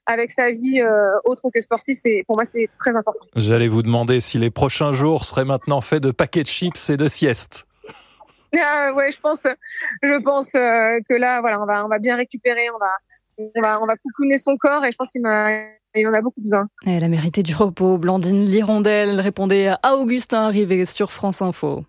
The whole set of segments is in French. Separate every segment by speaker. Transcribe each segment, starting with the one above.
Speaker 1: avec sa vie autre que sportive, pour moi c'est très important.
Speaker 2: J'allais vous demander si les prochains jours seraient maintenant faits de paquets de chips et de siestes.
Speaker 1: Ouais, je pense que là, voilà, on va bien récupérer, on va coucouner son corps, et je pense qu'il en a beaucoup besoin.
Speaker 3: Elle a mérité du repos. Blandine Lirondelle répondait à Augustin Rivet sur France Info.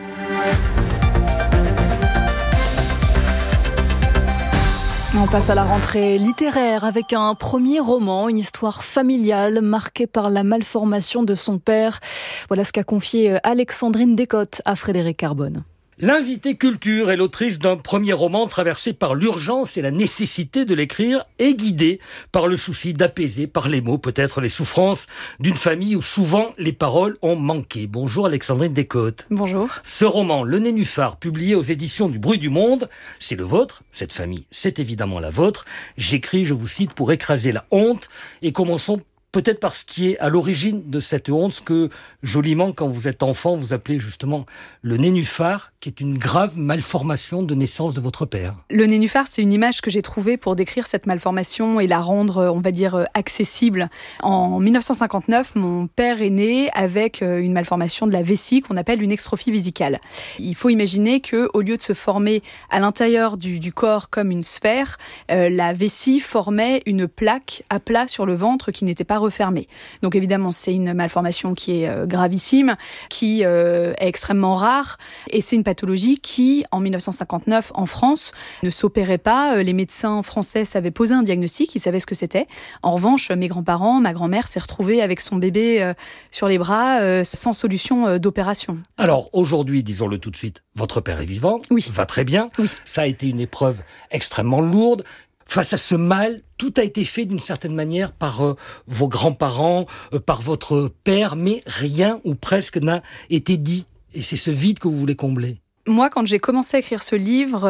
Speaker 3: On passe à la rentrée littéraire avec un premier roman, une histoire familiale marquée par la malformation de son père. Voilà ce qu'a confié Alexandrine Descotes à Frédéric Carbone.
Speaker 4: L'invitée culture est l'autrice d'un premier roman traversé par l'urgence et la nécessité de l'écrire et guidée par le souci d'apaiser par les mots peut-être les souffrances d'une famille où souvent les paroles ont manqué. Bonjour Alexandrine Descotes.
Speaker 3: Bonjour.
Speaker 4: Ce roman, Le Nénuphar, publié aux éditions du Bruit du Monde, c'est le vôtre, cette famille, c'est évidemment la vôtre. J'écris, je vous cite, pour écraser la honte, et commençons peut-être par ce qui est à l'origine de cette honte, ce que joliment, quand vous êtes enfant, vous appelez justement le nénuphar, qui est une grave malformation de naissance de votre père.
Speaker 5: Le nénuphar, c'est une image que j'ai trouvée pour décrire cette malformation et la rendre, on va dire, accessible. En 1959, mon père est né avec une malformation de la vessie qu'on appelle une extrophie vésicale. Il faut imaginer qu'au lieu de se former à l'intérieur du corps comme une sphère, la vessie formait une plaque à plat sur le ventre qui n'était pas refermée. Donc évidemment, c'est une malformation qui est gravissime, qui est extrêmement rare, et c'est une pathologie qui, en 1959, en France, ne s'opérait pas. Les médecins français savaient poser un diagnostic, ils savaient ce que c'était. En revanche, mes grands-parents, ma grand-mère s'est retrouvée avec son bébé sur les bras, sans solution d'opération.
Speaker 4: Alors aujourd'hui, disons-le tout de suite, votre père est vivant,
Speaker 5: oui.
Speaker 4: Va très bien.
Speaker 5: Oui.
Speaker 4: Ça a été une épreuve extrêmement lourde. Face à ce mal, tout a été fait d'une certaine manière par vos grands-parents, par votre père, mais rien ou presque n'a été dit. Et c'est ce vide que vous voulez combler.
Speaker 5: Moi, quand j'ai commencé à écrire ce livre,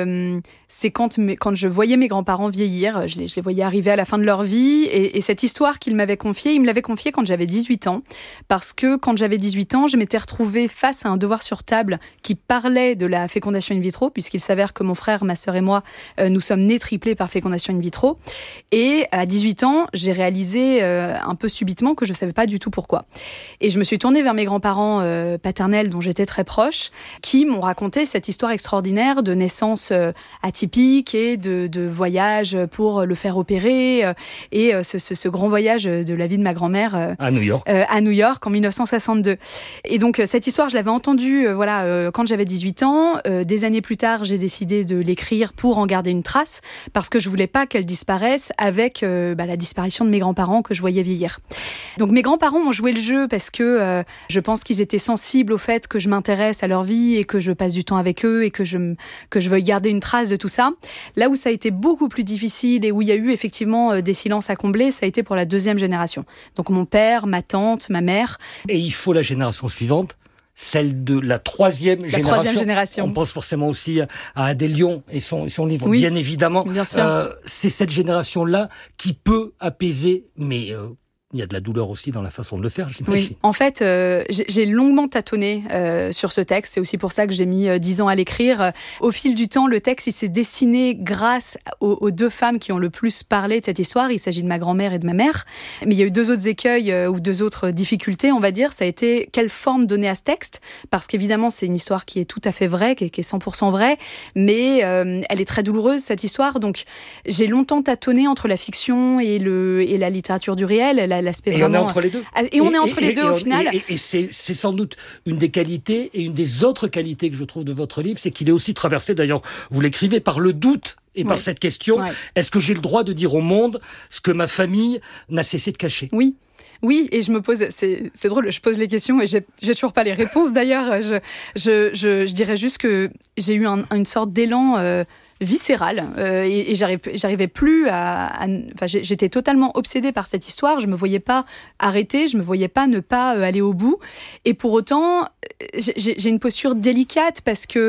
Speaker 5: c'est quand je voyais mes grands-parents vieillir. Je les voyais arriver à la fin de leur vie. Et cette histoire qu'il m'avait confiée, il me l'avait confiée quand j'avais 18 ans. Parce que quand j'avais 18 ans, je m'étais retrouvée face à un devoir sur table qui parlait de la fécondation in vitro, puisqu'il s'avère que mon frère, ma sœur et moi, nous sommes nés triplés par fécondation in vitro. Et à 18 ans, j'ai réalisé un peu subitement que je ne savais pas du tout pourquoi. Et je me suis tournée vers mes grands-parents paternels, dont j'étais très proche, qui m'ont raconté cette histoire extraordinaire de naissance atypique et de voyage pour le faire opérer, et ce grand voyage de la vie de ma grand-mère
Speaker 4: à New York.
Speaker 5: À New York en 1962. Et donc cette histoire, je l'avais entendue quand j'avais 18 ans. Des années plus tard, j'ai décidé de l'écrire pour en garder une trace, parce que je voulais pas qu'elle disparaisse avec la disparition de mes grands-parents que je voyais vieillir. Donc mes grands-parents ont joué le jeu parce que je pense qu'ils étaient sensibles au fait que je m'intéresse à leur vie et que je passe du temps avec eux et que je veuille garder une trace de tout ça. Là où ça a été beaucoup plus difficile et où il y a eu effectivement des silences à combler, ça a été pour la deuxième génération. Donc mon père, ma tante, ma mère.
Speaker 4: Et il faut la génération suivante, celle de la troisième génération. On pense forcément aussi à Adèle Lyon et son livre,
Speaker 5: oui,
Speaker 4: bien évidemment.
Speaker 5: Bien sûr.
Speaker 4: C'est cette génération-là qui peut apaiser, mais il y a de la douleur aussi dans la façon de le faire, j'imagine.
Speaker 5: Oui. En fait, j'ai longuement tâtonné sur ce texte. C'est aussi pour ça que j'ai mis 10 ans à l'écrire. Au fil du temps, le texte il s'est dessiné grâce aux deux femmes qui ont le plus parlé de cette histoire. Il s'agit de ma grand-mère et de ma mère. Mais il y a eu deux autres écueils ou deux autres difficultés, on va dire. Ça a été quelle forme donner à ce texte. Parce qu'évidemment, c'est une histoire qui est tout à fait vraie, qui est 100% vraie. Mais elle est très douloureuse, cette histoire. Donc, j'ai longtemps tâtonné entre la fiction et la littérature du réel, l'aspect
Speaker 4: et
Speaker 5: vraiment...
Speaker 4: on est entre les deux.
Speaker 5: Et on est entre les deux au final.
Speaker 4: Et c'est sans doute une des qualités et une des autres qualités que je trouve de votre livre, c'est qu'il est aussi traversé, d'ailleurs, vous l'écrivez, par le doute et par cette question, est-ce que j'ai le droit de dire au monde ce que ma famille n'a cessé de cacher ?
Speaker 5: Oui, et je me pose, c'est drôle, je pose les questions et j'ai toujours pas les réponses d'ailleurs. Je dirais juste que j'ai eu une sorte d'élan viscérale et j'arrivais plus j'étais totalement obsédée par cette histoire. Je me voyais pas arrêter, je me voyais pas ne pas aller au bout. Et pour autant, j'ai une posture délicate parce que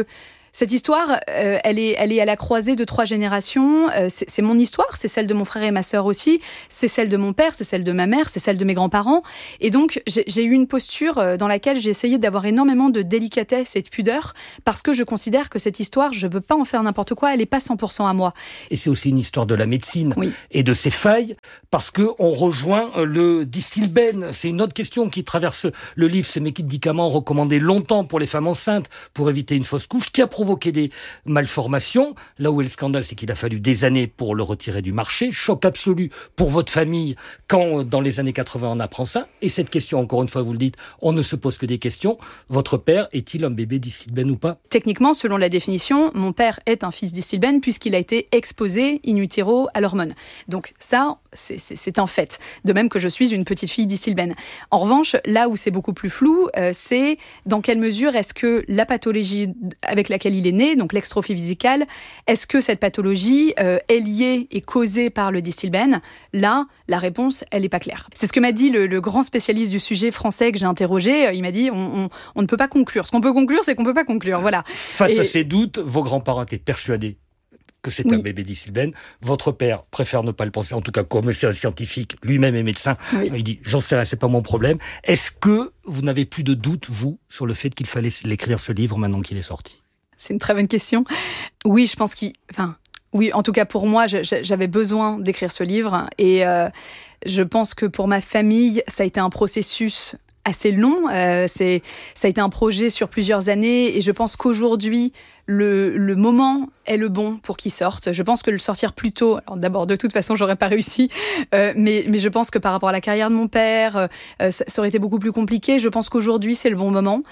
Speaker 5: Cette histoire, elle est à la croisée de 3 générations. C'est mon histoire, c'est celle de mon frère et ma sœur aussi, c'est celle de mon père, c'est celle de ma mère, c'est celle de mes grands-parents. Et donc, j'ai eu une posture dans laquelle j'ai essayé d'avoir énormément de délicatesse et de pudeur, parce que je considère que cette histoire, je ne veux pas en faire n'importe quoi, elle n'est pas 100% à moi.
Speaker 4: Et c'est aussi une histoire de la médecine et de ses failles, parce qu'on rejoint le Distilbène. C'est une autre question qui traverse le livre, ces médicaments recommandés longtemps pour les femmes enceintes, pour éviter une fausse couche, qui a provoqué des malformations. Là où est le scandale, c'est qu'il a fallu des années pour le retirer du marché. Choc absolu pour votre famille quand, dans les années 80, on apprend ça. Et cette question, encore une fois, vous le dites, on ne se pose que des questions. Votre père est-il un bébé Distilbène ou pas ?
Speaker 5: Techniquement, selon la définition, mon père est un fils Distilbène puisqu'il a été exposé in utero à l'hormone. Donc ça, c'est un fait. De même que je suis une petite fille Distilbène. En revanche, là où c'est beaucoup plus flou, c'est dans quelle mesure est-ce que la pathologie avec laquelle il est né, donc l'extrophie vésicale, est-ce que cette pathologie est liée et causée par le Distilbène ? Là, la réponse, elle n'est pas claire. C'est ce que m'a dit le grand spécialiste du sujet français que j'ai interrogé. Il m'a dit, on ne peut pas conclure. Ce qu'on peut conclure, c'est qu'on ne peut pas conclure. Voilà.
Speaker 4: Face à ces doutes, vos grands-parents étaient persuadés que c'est un bébé Distilbène. Votre père préfère ne pas le penser, en tout cas comme c'est un scientifique, lui-même est médecin. Il dit, j'en sais rien, c'est pas mon problème. Est-ce que vous n'avez plus de doute, vous, sur le fait qu'il fallait l'écrire ce livre maintenant qu'il est sorti ?
Speaker 5: C'est une très bonne question. Oui, je pense oui, en tout cas pour moi, j'avais besoin d'écrire ce livre et je pense que pour ma famille, ça a été un processus assez long. Ça a été un projet sur plusieurs années et je pense qu'aujourd'hui, le moment est le bon pour qu'il sorte. Je pense que le sortir plus tôt, alors d'abord, de toute façon, j'aurais pas réussi, mais je pense que par rapport à la carrière de mon père, ça aurait été beaucoup plus compliqué. Je pense qu'aujourd'hui, c'est le bon moment.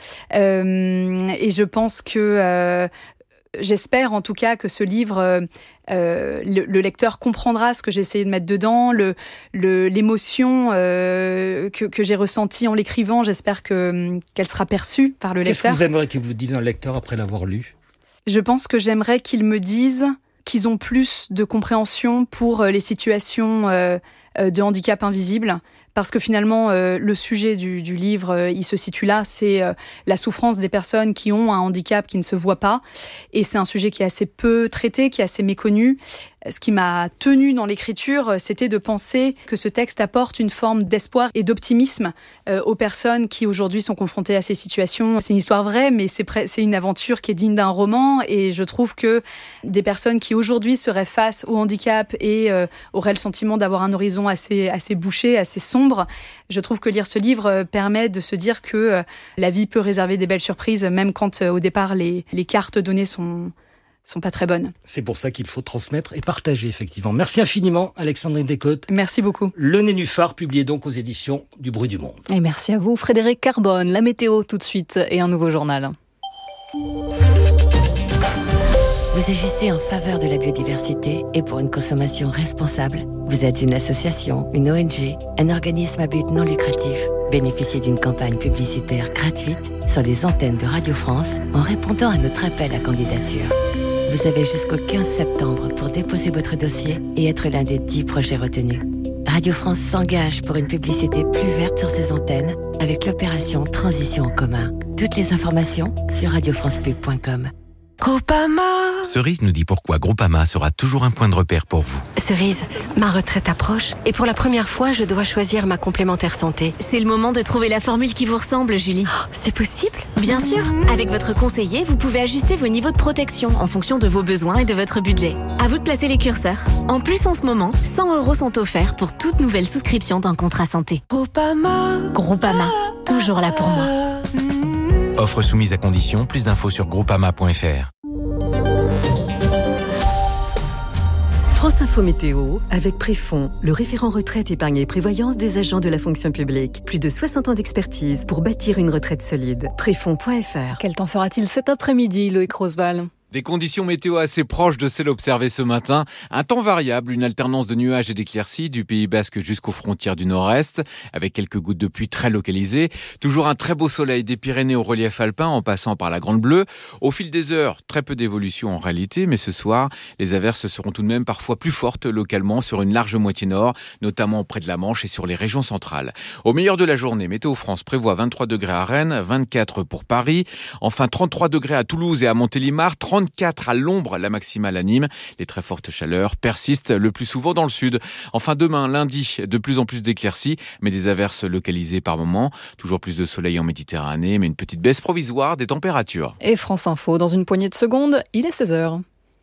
Speaker 5: Et je pense que... j'espère en tout cas que ce livre, le lecteur comprendra ce que j'ai essayé de mettre dedans, l'émotion que j'ai ressentie en l'écrivant. J'espère qu'elle sera perçue par le lecteur.
Speaker 4: Qu'est-ce que vous aimeriez qu'il vous dise un lecteur après l'avoir lu ?
Speaker 5: Je pense que j'aimerais qu'ils me disent qu'ils ont plus de compréhension pour les situations de handicap invisible. Parce que finalement, le sujet du livre, il se situe là, c'est la souffrance des personnes qui ont un handicap qui ne se voit pas. Et c'est un sujet qui est assez peu traité, qui est assez méconnu. Ce qui m'a tenue dans l'écriture, c'était de penser que ce texte apporte une forme d'espoir et d'optimisme aux personnes qui aujourd'hui sont confrontées à ces situations. C'est une histoire vraie, mais c'est une aventure qui est digne d'un roman. Et je trouve que des personnes qui aujourd'hui seraient face au handicap et auraient le sentiment d'avoir un horizon assez bouché, assez sombre, je trouve que lire ce livre permet de se dire que la vie peut réserver des belles surprises, même quand au départ les cartes données sont pas très bonnes.
Speaker 4: C'est pour ça qu'il faut transmettre et partager, effectivement. Merci infiniment, Alexandrine Descotes.
Speaker 5: Merci beaucoup.
Speaker 4: Le Nénuphar, publié donc aux éditions du Bruit du Monde.
Speaker 3: Et merci à vous, Frédéric Carbone. La météo tout de suite et un nouveau journal.
Speaker 6: Vous agissez en faveur de la biodiversité et pour une consommation responsable. Vous êtes une association, une ONG, un organisme à but non lucratif. Bénéficiez d'une campagne publicitaire gratuite sur les antennes de Radio France en répondant à notre appel à candidature. Vous avez jusqu'au 15 septembre pour déposer votre dossier et être l'un des 10 projets retenus. Radio France s'engage pour une publicité plus verte sur ses antennes avec l'opération Transition en commun. Toutes les informations sur radiofrancepub.com.
Speaker 7: Groupama. Cerise nous dit pourquoi Groupama sera toujours un point de repère pour vous.
Speaker 8: Cerise, ma retraite approche et pour la première fois, je dois choisir ma complémentaire santé.
Speaker 9: C'est le moment de trouver la formule qui vous ressemble, Julie.
Speaker 8: Oh, c'est possible ?
Speaker 9: Bien sûr. Avec votre conseiller, vous pouvez ajuster vos niveaux de protection en fonction de vos besoins et de votre budget. À vous de placer les curseurs. En plus, en ce moment, 100 € sont offerts pour toute nouvelle souscription d'un contrat santé.
Speaker 7: Groupama.
Speaker 9: Groupama, toujours là pour moi.
Speaker 7: Offre soumise à condition, plus d'infos sur groupama.fr.
Speaker 10: France Info Météo, avec Préfond, le référent retraite, épargne et prévoyance des agents de la fonction publique. Plus de 60 ans d'expertise pour bâtir une retraite solide. Préfond.fr.
Speaker 3: Quel temps fera-t-il cet après-midi, Loïc Roosevelt ?
Speaker 11: Des conditions météo assez proches de celles observées ce matin. Un temps variable, une alternance de nuages et d'éclaircies du Pays Basque jusqu'aux frontières du nord-est, avec quelques gouttes de pluie très localisées. Toujours un très beau soleil des Pyrénées au relief alpin en passant par la Grande Bleue. Au fil des heures, très peu d'évolution en réalité, mais ce soir, les averses seront tout de même parfois plus fortes localement sur une large moitié nord, notamment près de la Manche et sur les régions centrales. Au meilleur de la journée, Météo France prévoit 23 degrés à Rennes, 24 pour Paris, enfin 33 degrés à Toulouse et à Montélimar, 34 à l'ombre, la maximale à Nîmes. Les très fortes chaleurs persistent le plus souvent dans le sud. Enfin demain, lundi, de plus en plus d'éclaircies, mais des averses localisées par moments. Toujours plus de soleil en Méditerranée, mais une petite baisse provisoire des températures.
Speaker 3: Et France Info, dans une poignée de secondes, il est 16h.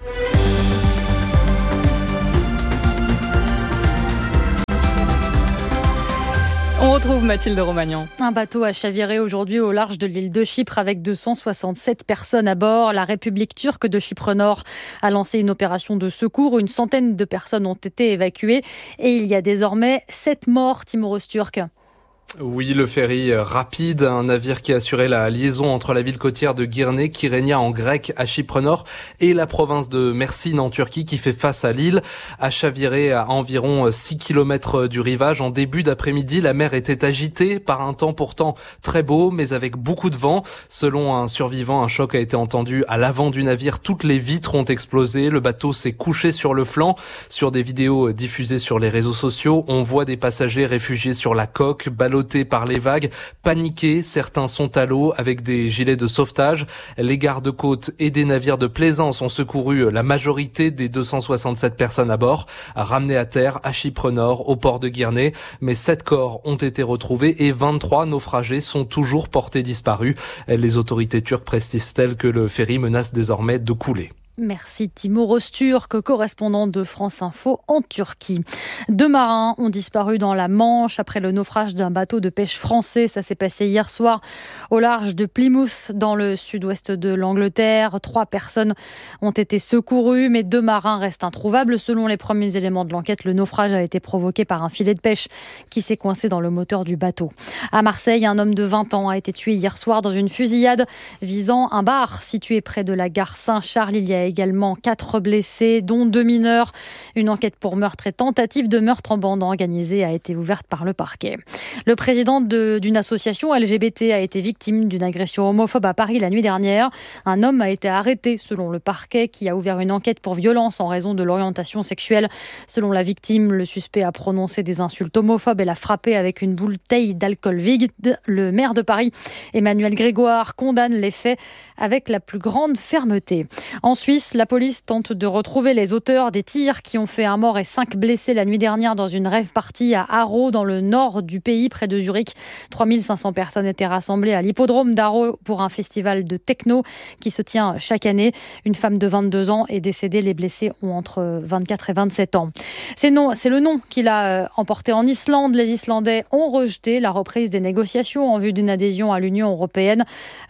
Speaker 3: On retrouve Mathilde Romagnan.
Speaker 12: Un bateau a chaviré aujourd'hui au large de l'île de Chypre avec 267 personnes à bord. La République turque de Chypre-Nord a lancé une opération de secours. Une centaine de personnes ont été évacuées et il y a désormais 7 morts, Timur Öztürk.
Speaker 13: Oui, le ferry rapide, un navire qui assurait la liaison entre la ville côtière de Girne, Kyrenia en grec à Chypre-Nord, et la province de Mersin en Turquie qui fait face à l'île, a chaviré à environ 6 km du rivage. En début d'après-midi, la mer était agitée par un temps pourtant très beau, mais avec beaucoup de vent. Selon un survivant, un choc a été entendu à l'avant du navire. Toutes les vitres ont explosé. Le bateau s'est couché sur le flanc. Sur des vidéos diffusées sur les réseaux sociaux, on voit des passagers réfugiés sur la coque, ballottés par les vagues, paniqués, certains sont à l'eau avec des gilets de sauvetage. Les gardes-côtes et des navires de plaisance ont secouru la majorité des 267 personnes à bord, ramenées à terre à Chypre-Nord, au port de Girne. Mais 7 corps ont été retrouvés et 23 naufragés sont toujours portés disparus. Les autorités turques précisent-elles que le ferry menace désormais de couler.
Speaker 12: Merci Timur Öztürk, correspondant de France Info en Turquie. 2 marins ont disparu dans la Manche après le naufrage d'un bateau de pêche français. Ça s'est passé hier soir au large de Plymouth, dans le sud-ouest de l'Angleterre. 3 personnes ont été secourues, mais 2 marins restent introuvables. Selon les premiers éléments de l'enquête, le naufrage a été provoqué par un filet de pêche qui s'est coincé dans le moteur du bateau. À Marseille, un homme de 20 ans a été tué hier soir dans une fusillade visant un bar situé près de la gare Saint-Charles. Il y a également 4 blessés, dont 2 mineurs. Une enquête pour meurtre et tentative de meurtre en bande organisée a été ouverte par le parquet. Le président d'une association LGBT a été victime d'une agression homophobe à Paris la nuit dernière. Un homme a été arrêté selon le parquet qui a ouvert une enquête pour violence en raison de l'orientation sexuelle. Selon la victime, le suspect a prononcé des insultes homophobes et l'a frappé avec une bouteille d'alcool vide. Le maire de Paris, Emmanuel Grégoire, condamne les faits avec la plus grande fermeté. En Suisse, la police tente de retrouver les auteurs des tirs qui ont fait un mort et 5 blessés la nuit dernière dans une rave party à Aarau, dans le nord du pays, près de Zurich. 3500 personnes étaient rassemblées à l'hippodrome d'Aarau pour un festival de techno qui se tient chaque année. Une femme de 22 ans est décédée. Les blessés ont entre 24 et 27 ans. C'est le non qu'il a emporté en Islande. Les Islandais ont rejeté la reprise des négociations en vue d'une adhésion à l'Union européenne. À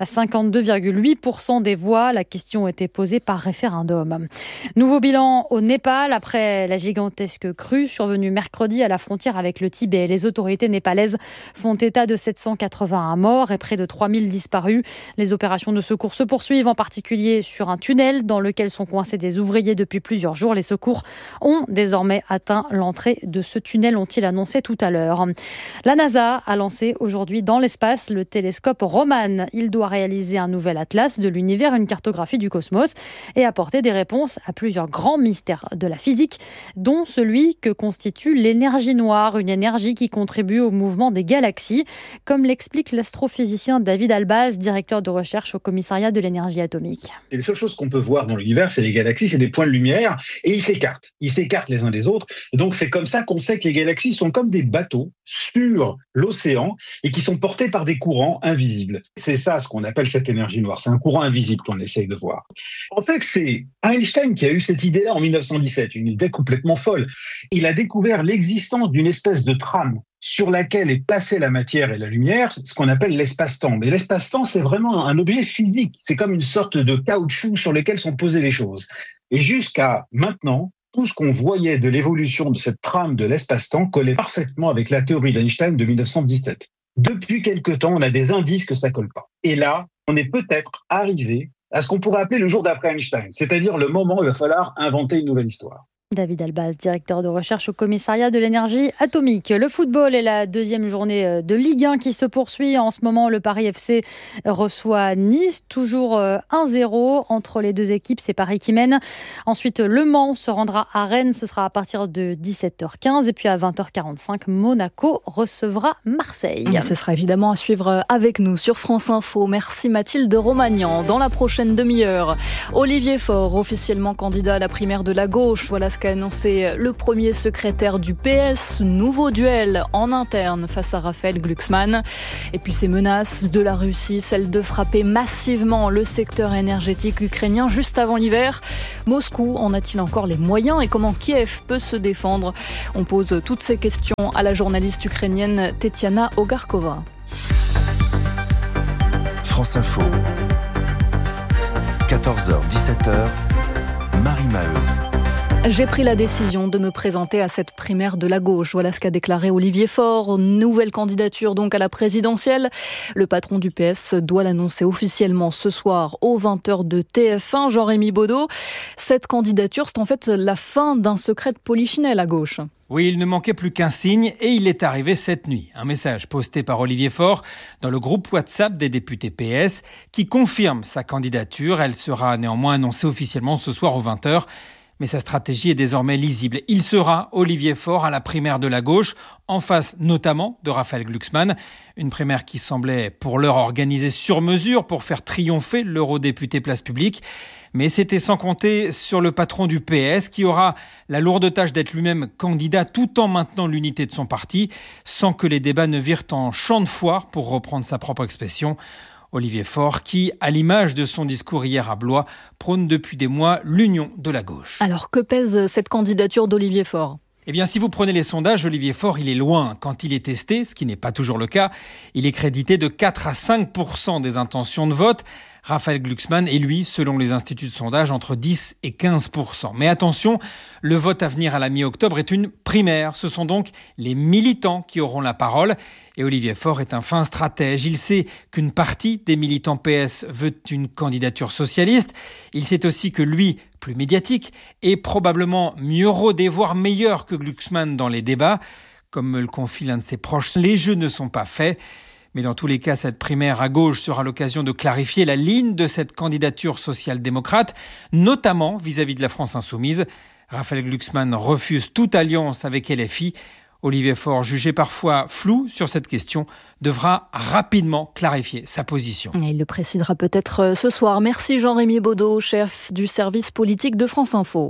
Speaker 12: 52,8% des voix, la question était posée par référendum. Nouveau bilan au Népal après la gigantesque crue survenue mercredi à la frontière avec le Tibet. Les autorités népalaises font état de 781 morts et près de 3000 disparus. Les opérations de secours se poursuivent, en particulier sur un tunnel dans lequel sont coincés des ouvriers depuis plusieurs jours. Les secours ont désormais atteint l'entrée de ce tunnel, ont-ils annoncé tout à l'heure. La NASA a lancé aujourd'hui dans l'espace le télescope Roman. Il doit réaliser un nouvel atlas de l'univers, une cartographie du cosmos et apporter des réponses à plusieurs grands mystères de la physique, dont celui que constitue l'énergie noire, une énergie qui contribue au mouvement des galaxies, comme l'explique l'astrophysicien David Albaz, directeur de recherche au commissariat de l'énergie atomique.
Speaker 14: Les seules choses qu'on peut voir dans l'univers, c'est les galaxies, c'est des points de lumière, et ils s'écartent les uns des autres. Et donc c'est comme ça qu'on sait que les galaxies sont comme des bateaux sur l'océan et qui sont portés par des courants invisibles. C'est ça ce qu'on appelle cette énergie noire, c'est un courant invisible qu'on essaye de voir. En fait, c'est Einstein qui a eu cette idée-là en 1917, une idée complètement folle. Il a découvert l'existence d'une espèce de trame sur laquelle est placée la matière et la lumière, ce qu'on appelle l'espace-temps. Mais l'espace-temps, c'est vraiment un objet physique. C'est comme une sorte de caoutchouc sur lequel sont posées les choses. Et jusqu'à maintenant, tout ce qu'on voyait de l'évolution de cette trame de l'espace-temps collait parfaitement avec la théorie d'Einstein de 1917. Depuis quelque temps, on a des indices que ça colle pas. Et là, on est peut-être arrivé à ce qu'on pourrait appeler le jour d'après Einstein, c'est-à-dire le moment où il va falloir inventer une nouvelle histoire.
Speaker 12: David Albaz, directeur de recherche au commissariat de l'énergie atomique. Le football est la deuxième journée de Ligue 1 qui se poursuit. En ce moment, le Paris FC reçoit Nice, toujours 1-0 entre les deux équipes. C'est Paris qui mène. Ensuite, Le Mans se rendra à Rennes. Ce sera à partir de 17h15. Et puis à 20h45, Monaco recevra Marseille.
Speaker 3: Ce sera évidemment à suivre avec nous sur France Info. Merci Mathilde Romagnan. Dans la prochaine demi-heure, Olivier Faure, officiellement candidat à la primaire de la gauche. Voilà ce qu'a annoncé le premier secrétaire du PS. Nouveau duel en interne face à Raphaël Glucksmann. Et puis ces menaces de la Russie, celle de frapper massivement le secteur énergétique ukrainien juste avant l'hiver. Moscou en a-t-il encore les moyens et comment Kiev peut se défendre? On pose toutes ces questions à la journaliste ukrainienne Tetiana Ogarkova.
Speaker 15: France Info. 14h, 17h. Marie Maheu.
Speaker 3: J'ai pris la décision de me présenter à cette primaire de la gauche. Voilà ce qu'a déclaré Olivier Faure. Nouvelle candidature donc à la présidentielle. Le patron du PS doit l'annoncer officiellement ce soir aux 20h de TF1. Jean-Rémy Baudot, cette candidature, c'est en fait la fin d'un secret de polichinelle à gauche.
Speaker 16: Oui, il ne manquait plus qu'un signe et il est arrivé cette nuit. Un message posté par Olivier Faure dans le groupe WhatsApp des députés PS qui confirme sa candidature. Elle sera néanmoins annoncée officiellement ce soir aux 20h. Mais sa stratégie est désormais lisible. Il sera, Olivier Faure, à la primaire de la gauche, en face notamment de Raphaël Glucksmann. Une primaire qui semblait pour l'heure organisée sur mesure pour faire triompher l'eurodéputé Place Publique. Mais c'était sans compter sur le patron du PS qui aura la lourde tâche d'être lui-même candidat tout en maintenant l'unité de son parti, sans que les débats ne virent en champ de foire, pour reprendre sa propre expression. Olivier Faure qui, à l'image de son discours hier à Blois, prône depuis des mois l'union de la gauche.
Speaker 3: Alors que pèse cette candidature d'Olivier Faure ?
Speaker 16: Eh bien, si vous prenez les sondages, Olivier Faure, il est loin. Quand il est testé, ce qui n'est pas toujours le cas, il est crédité de 4 à 5% des intentions de vote. Raphaël Glucksmann est, lui, selon les instituts de sondage, entre 10 et 15%. Mais attention, le vote à venir à la mi-octobre est une primaire. Ce sont donc les militants qui auront la parole. Et Olivier Faure est un fin stratège. Il sait qu'une partie des militants PS veut une candidature socialiste. Il sait aussi que lui, plus médiatique, est probablement mieux rodé, voire meilleur que Glucksmann dans les débats. Comme me le confie l'un de ses proches, les jeux ne sont pas faits. Mais dans tous les cas, cette primaire à gauche sera l'occasion de clarifier la ligne de cette candidature social-démocrate, notamment vis-à-vis de la France insoumise. Raphaël Glucksmann refuse toute alliance avec LFI. Olivier Faure, jugé parfois flou sur cette question, devra rapidement clarifier sa position.
Speaker 3: Et il le précisera peut-être ce soir. Merci Jean-Rémy Baudot, chef du service politique de France Info.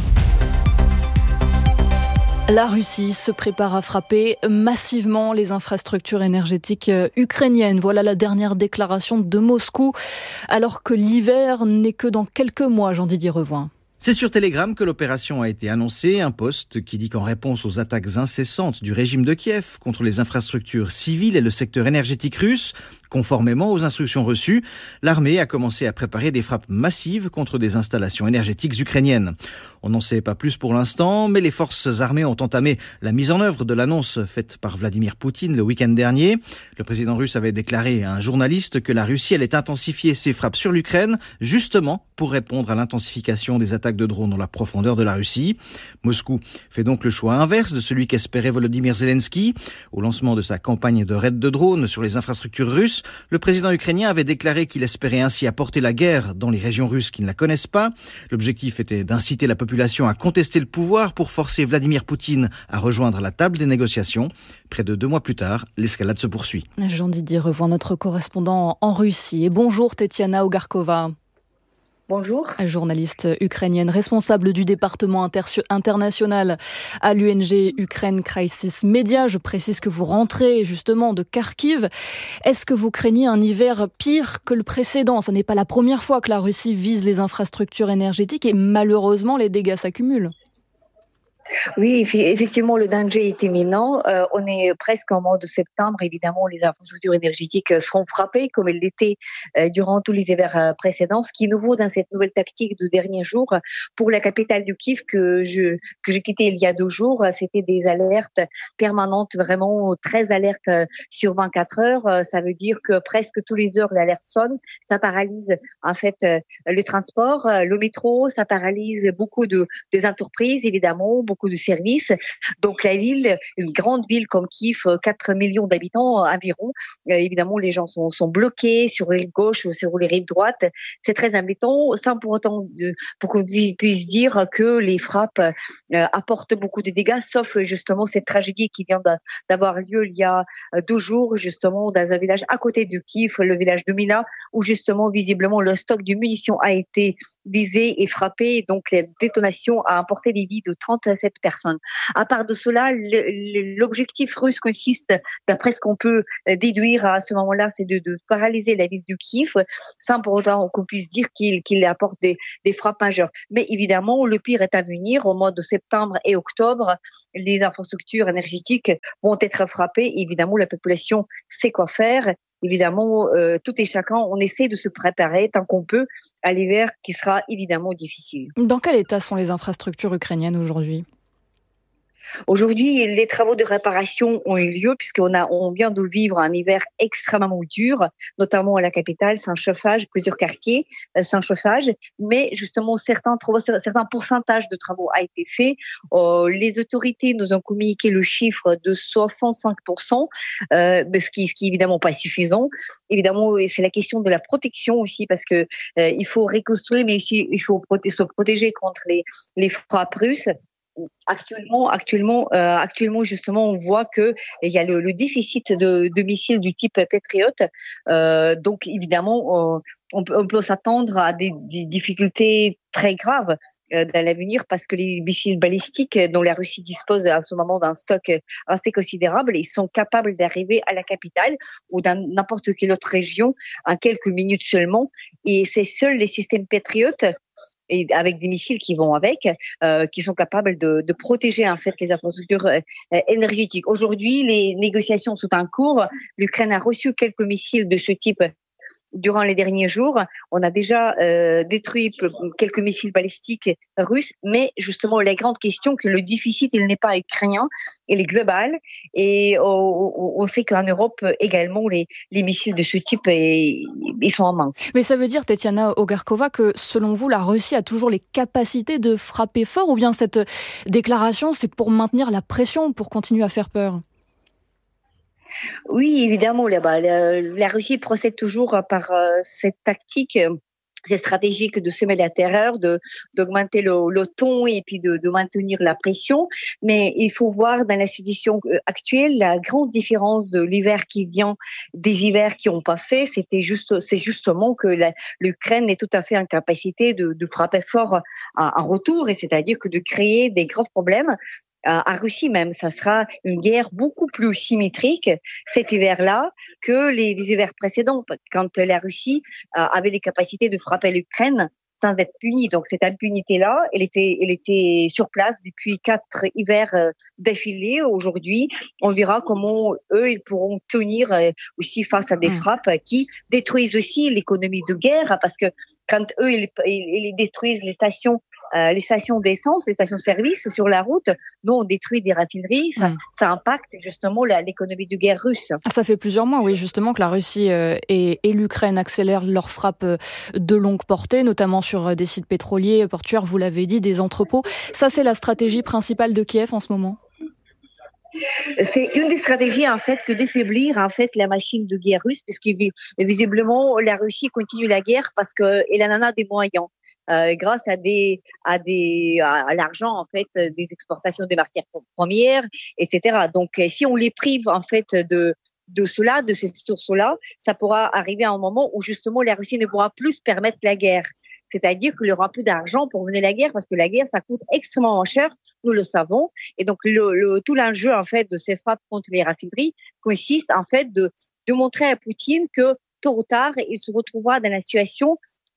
Speaker 3: La Russie se prépare à frapper massivement les infrastructures énergétiques ukrainiennes. Voilà la dernière déclaration de Moscou, alors que l'hiver n'est que dans quelques mois, Jean-Didier Revoin.
Speaker 17: C'est sur Telegram que l'opération a été annoncée, un post qui dit qu'en réponse aux attaques incessantes du régime de Kiev contre les infrastructures civiles et le secteur énergétique russe, conformément aux instructions reçues, l'armée a commencé à préparer des frappes massives contre des installations énergétiques ukrainiennes. On n'en sait pas plus pour l'instant, mais les forces armées ont entamé la mise en œuvre de l'annonce faite par Vladimir Poutine le week-end dernier. Le président russe avait déclaré à un journaliste que la Russie allait intensifier ses frappes sur l'Ukraine, justement pour répondre à l'intensification des attaques de drones dans la profondeur de la Russie. Moscou fait donc le choix inverse de celui qu'espérait Volodymyr Zelensky. Au lancement de sa campagne de raids de drones sur les infrastructures russes, le président ukrainien avait déclaré qu'il espérait ainsi apporter la guerre dans les régions russes qui ne la connaissent pas. L'objectif était d'inciter la population à contester le pouvoir pour forcer Vladimir Poutine à rejoindre la table des négociations. Près de 2 mois plus tard, l'escalade se poursuit.
Speaker 3: Jean-Didier Revoin, notre correspondant en Russie. Et bonjour Tetiana Ogarkova.
Speaker 18: Bonjour.
Speaker 3: Journaliste ukrainienne, responsable du département international à l'UNG Ukraine Crisis Media. Je précise que vous rentrez justement de Kharkiv. Est-ce que vous craignez un hiver pire que le précédent ? Ce n'est pas la première fois que la Russie vise les infrastructures énergétiques et malheureusement les dégâts s'accumulent.
Speaker 18: Oui, effectivement, le danger est imminent. On est presque en mois de septembre. Évidemment, les infrastructures énergétiques seront frappées comme elles l'étaient durant tous les hivers précédents. Ce qui est nouveau dans cette nouvelle tactique de derniers jours pour la capitale du Kiev que j'ai quittée il y a 2 jours, c'était des alertes permanentes, vraiment 13 alertes sur 24 heures. Ça veut dire que presque tous les heures l'alerte sonne. Ça paralyse en fait le transport, le métro. Ça paralyse beaucoup des entreprises, évidemment, beaucoup de services. Donc la ville, une grande ville comme Kiev, 4 millions d'habitants environ, évidemment les gens sont bloqués sur les rives gauche ou sur les rives droites. C'est très embêtant, sans pour autant pour qu'on puisse dire que les frappes apportent beaucoup de dégâts, sauf justement cette tragédie qui vient d'avoir lieu il y a 2 jours, justement dans un village à côté de Kiev, le village de Mila, où justement visiblement le stock de munitions a été visé et frappé. Donc la détonation a emporté les vies de 37 personnes. À part de cela, l'objectif russe consiste, d'après ce qu'on peut déduire à ce moment-là, c'est de paralyser la ville de Kiev, sans pour autant qu'on puisse dire qu'il apporte des frappes majeures. Mais évidemment, le pire est à venir. Au mois de septembre et octobre, les infrastructures énergétiques vont être frappées. Évidemment, la population sait quoi faire. Évidemment, tout et chacun, on essaie de se préparer tant qu'on peut à l'hiver qui sera évidemment difficile.
Speaker 3: Dans quel état sont les infrastructures ukrainiennes aujourd'hui ?
Speaker 18: Aujourd'hui, les travaux de réparation ont eu lieu puisqu'on vient de vivre un hiver extrêmement dur, notamment à la capitale, sans chauffage, plusieurs quartiers sans chauffage. Mais justement, certains pourcentages de travaux a été fait. Les autorités nous ont communiqué le chiffre de 65%, ce qui est évidemment pas suffisant. Évidemment, c'est la question de la protection aussi parce que il faut reconstruire, mais aussi il faut se protéger contre les frappes russes. Actuellement, justement, on voit que il y a le déficit de missiles du type Patriot. Donc, évidemment, on peut s'attendre à des difficultés très graves dans l'avenir parce que les missiles balistiques dont la Russie dispose à ce moment d'un stock assez considérable, ils sont capables d'arriver à la capitale ou dans n'importe quelle autre région en quelques minutes seulement. Et c'est seuls les systèmes Patriot et avec des missiles qui vont avec, qui sont capables de protéger en fait les infrastructures énergétiques. Aujourd'hui, les négociations sont en cours. L'Ukraine a reçu quelques missiles de ce type durant les derniers jours. On a déjà détruit quelques missiles balistiques russes, mais justement la grande question que le déficit il n'est pas ukrainien, il est global et on sait qu'en Europe également les missiles de ce type ils sont en manque.
Speaker 3: Mais ça veut dire, Tetiana Ogarkova, que selon vous la Russie a toujours les capacités de frapper fort, ou bien cette déclaration c'est pour maintenir la pression, pour continuer à faire peur ?
Speaker 18: Oui, évidemment, la Russie procède toujours par cette tactique, cette stratégie de semer la terreur, d'augmenter le ton et puis de maintenir la pression. Mais il faut voir dans la situation actuelle la grande différence de l'hiver qui vient des hivers qui ont passé. C'est justement que l'Ukraine est tout à fait en capacité de frapper fort en retour, et c'est-à-dire que de créer des graves problèmes. À Russie même, ça sera une guerre beaucoup plus symétrique cet hiver-là que les hivers précédents, quand la Russie avait les capacités de frapper l'Ukraine sans être punie. Donc cette impunité-là, elle était sur place depuis 4 hivers d'affilée. Aujourd'hui, on verra comment eux ils pourront tenir aussi face à des frappes qui détruisent aussi l'économie de guerre, parce que quand eux ils détruisent les stations d'essence, les stations-service sur la route, nous on détruit des raffineries, ça impacte justement l'économie de guerre russe.
Speaker 3: Ça fait plusieurs mois, oui, justement, que la Russie et l'Ukraine accélèrent leurs frappes de longue portée, notamment sur des sites pétroliers, portuaires, vous l'avez dit, des entrepôts. Ça, c'est la stratégie principale de Kiev en ce moment ?
Speaker 18: C'est une des stratégies en fait que d'affaiblir en fait la machine de guerre russe, puisque visiblement la Russie continue la guerre parce qu'elle en a des moyens. Grâce à l'argent en fait des exportations des matières premières, etc. Donc si on les prive en fait de ces sources-là, ça pourra arriver à un moment où justement la Russie ne pourra plus se permettre la guerre. C'est-à-dire qu'il n'y aura plus d'argent pour mener la guerre, parce que la guerre, ça coûte extrêmement cher, nous le savons. Et donc, tout l'enjeu, en fait, de ces frappes contre les raffineries consiste, en fait, de montrer à Poutine que, tôt ou tard, il se retrouvera dans la situation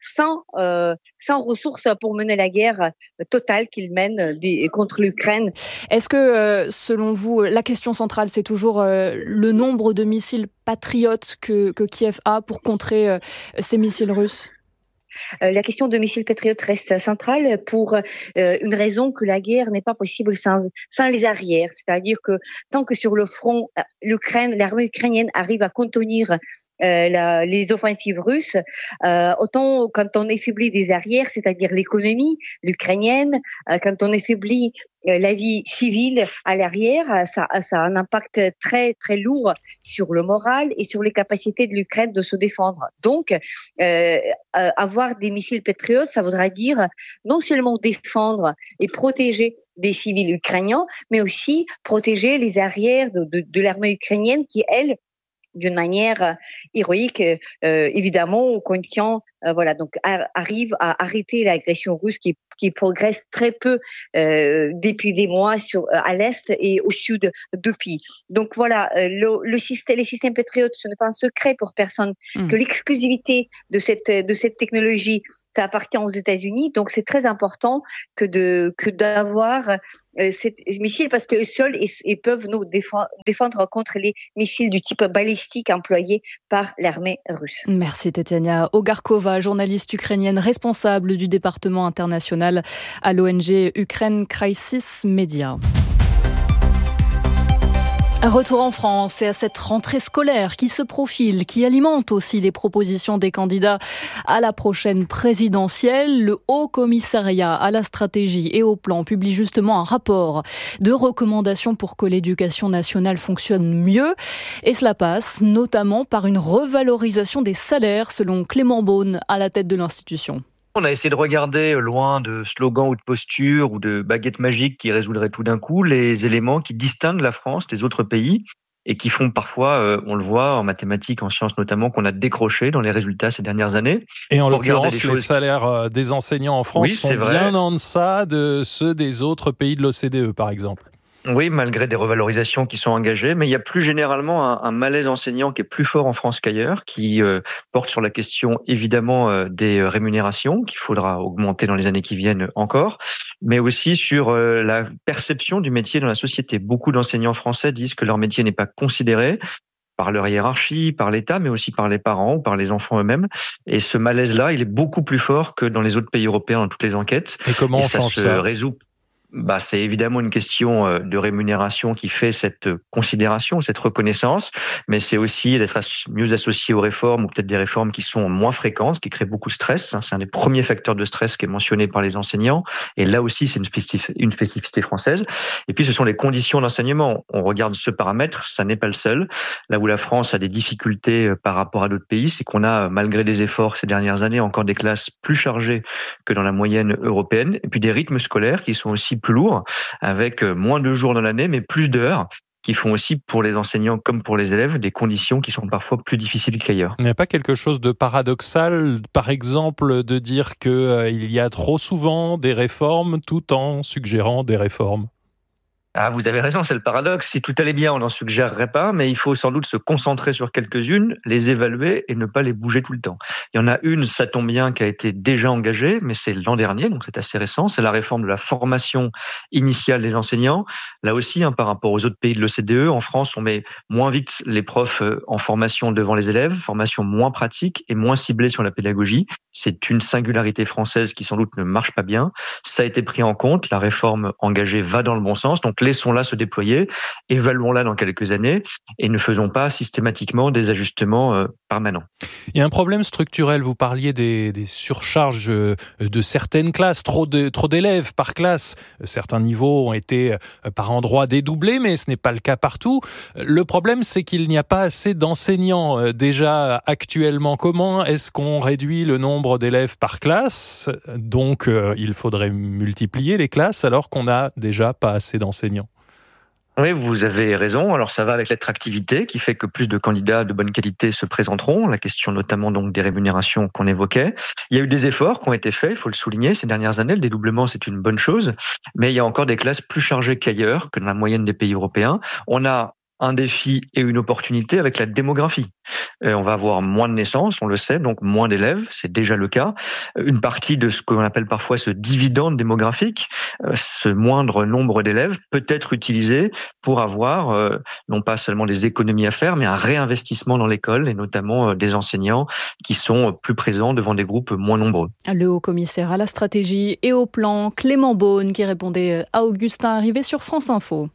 Speaker 18: sans ressources pour mener la guerre totale qu'ils mènent contre l'Ukraine.
Speaker 3: Est-ce que, selon vous, la question centrale, c'est toujours le nombre de missiles patriotes que Kiev a pour contrer ces missiles russes ?
Speaker 18: La question de missiles patriotes reste centrale pour une raison que la guerre n'est pas possible sans les arrières. C'est-à-dire que tant que sur le front, l'armée ukrainienne arrive à contenir les offensives russes, autant quand on affaiblit des arrières, c'est-à-dire l'économie l'ukrainienne, quand on affaiblit la vie civile à l'arrière, ça a un impact très très lourd sur le moral et sur les capacités de l'Ukraine de se défendre. Donc, avoir des missiles patriotes, ça voudra dire non seulement défendre et protéger des civils ukrainiens, mais aussi protéger les arrières de l'armée ukrainienne qui, elle, d'une manière héroïque, évidemment, contient, donc arrive à arrêter l'agression russe qui progresse très peu depuis des mois à l'est et au sud depuis. Donc voilà, les systèmes Patriot, ce n'est pas un secret pour personne que l'exclusivité de cette technologie, ça appartient aux États-Unis. Donc c'est très important que d'avoir ces missiles parce que seuls ils peuvent nous défendre contre les missiles du type balistique employés par l'armée russe.
Speaker 3: Merci Tetiana Ogarkova, journaliste ukrainienne responsable du département international à l'ONG Ukraine Crisis Media. Un retour en France et à cette rentrée scolaire qui se profile, qui alimente aussi les propositions des candidats à la prochaine présidentielle. Le Haut Commissariat à la stratégie et au plan publie justement un rapport de recommandations pour que l'éducation nationale fonctionne mieux. Et cela passe notamment par une revalorisation des salaires, selon Clément Beaune, à la tête de l'institution.
Speaker 19: On a essayé de regarder, loin de slogans ou de postures ou de baguettes magiques qui résoudraient tout d'un coup, les éléments qui distinguent la France des autres pays et qui font parfois, on le voit en mathématiques, en sciences notamment, qu'on a décroché dans les résultats ces dernières années.
Speaker 2: Et en l'occurrence, les salaires des enseignants en France sont bien en deçà de ceux des autres pays de l'OCDE, par exemple.
Speaker 19: Oui, malgré des revalorisations qui sont engagées, mais il y a plus généralement un malaise enseignant qui est plus fort en France qu'ailleurs, qui porte sur la question évidemment des rémunérations qu'il faudra augmenter dans les années qui viennent encore, mais aussi sur la perception du métier dans la société. Beaucoup d'enseignants français disent que leur métier n'est pas considéré par leur hiérarchie, par l'État, mais aussi par les parents ou par les enfants eux-mêmes. Et ce malaise-là, il est beaucoup plus fort que dans les autres pays européens dans toutes les enquêtes.
Speaker 2: Et comment on change ça ?
Speaker 19: Résout. C'est évidemment une question de rémunération qui fait cette considération, cette reconnaissance, mais c'est aussi d'être mieux associé aux réformes ou peut-être des réformes qui sont moins fréquentes, ce qui crée beaucoup de stress. C'est un des premiers facteurs de stress qui est mentionné par les enseignants. Et là aussi, c'est une spécificité française. Et puis, ce sont les conditions d'enseignement. On regarde ce paramètre, ça n'est pas le seul. Là où la France a des difficultés par rapport à d'autres pays, c'est qu'on a, malgré des efforts ces dernières années, encore des classes plus chargées que dans la moyenne européenne. Et puis des rythmes scolaires qui sont aussi plus lourd, avec moins de jours dans l'année, mais plus d'heures, qui font aussi pour les enseignants comme pour les élèves des conditions qui sont parfois plus difficiles qu'ailleurs.
Speaker 2: Il n'y a pas quelque chose de paradoxal, par exemple, de dire qu'il y a trop souvent des réformes tout en suggérant des réformes ?
Speaker 19: Ah, vous avez raison, c'est le paradoxe. Si tout allait bien, on n'en suggérerait pas, mais il faut sans doute se concentrer sur quelques-unes, les évaluer et ne pas les bouger tout le temps. Il y en a une, ça tombe bien, qui a été déjà engagée, mais c'est l'an dernier, donc c'est assez récent. C'est la réforme de la formation initiale des enseignants. Là aussi, par rapport aux autres pays de l'OCDE, en France, on met moins vite les profs en formation devant les élèves, formation moins pratique et moins ciblée sur la pédagogie. C'est une singularité française qui sans doute ne marche pas bien. Ça a été pris en compte, la réforme engagée va dans le bon sens, donc laissons-la se déployer, évaluons-la dans quelques années et ne faisons pas systématiquement des ajustements permanents.
Speaker 2: Il y a un problème structurel, vous parliez des surcharges de certaines classes, trop d'élèves par classe. Certains niveaux ont été par endroits dédoublés, mais ce n'est pas le cas partout. Le problème, c'est qu'il n'y a pas assez d'enseignants déjà actuellement. Comment est-ce qu'on réduit le nombre d'élèves par classe ? Donc, il faudrait multiplier les classes alors qu'on n'a déjà pas assez d'enseignants.
Speaker 19: Oui, vous avez raison. Alors ça va avec l'attractivité qui fait que plus de candidats de bonne qualité se présenteront. La question notamment donc des rémunérations qu'on évoquait. Il y a eu des efforts qui ont été faits, il faut le souligner, ces dernières années. Le dédoublement, c'est une bonne chose. Mais il y a encore des classes plus chargées qu'ailleurs, que dans la moyenne des pays européens. On a un défi et une opportunité avec la démographie. On va avoir moins de naissances, on le sait, donc moins d'élèves, c'est déjà le cas. Une partie de ce qu'on appelle parfois ce dividende démographique, ce moindre nombre d'élèves peut être utilisé pour avoir non pas seulement des économies à faire, mais un réinvestissement dans l'école et notamment des enseignants qui sont plus présents devant des groupes moins nombreux.
Speaker 3: Le haut-commissaire à la stratégie et au plan, Clément Beaune, qui répondait à Augustin Arrivé sur France Info.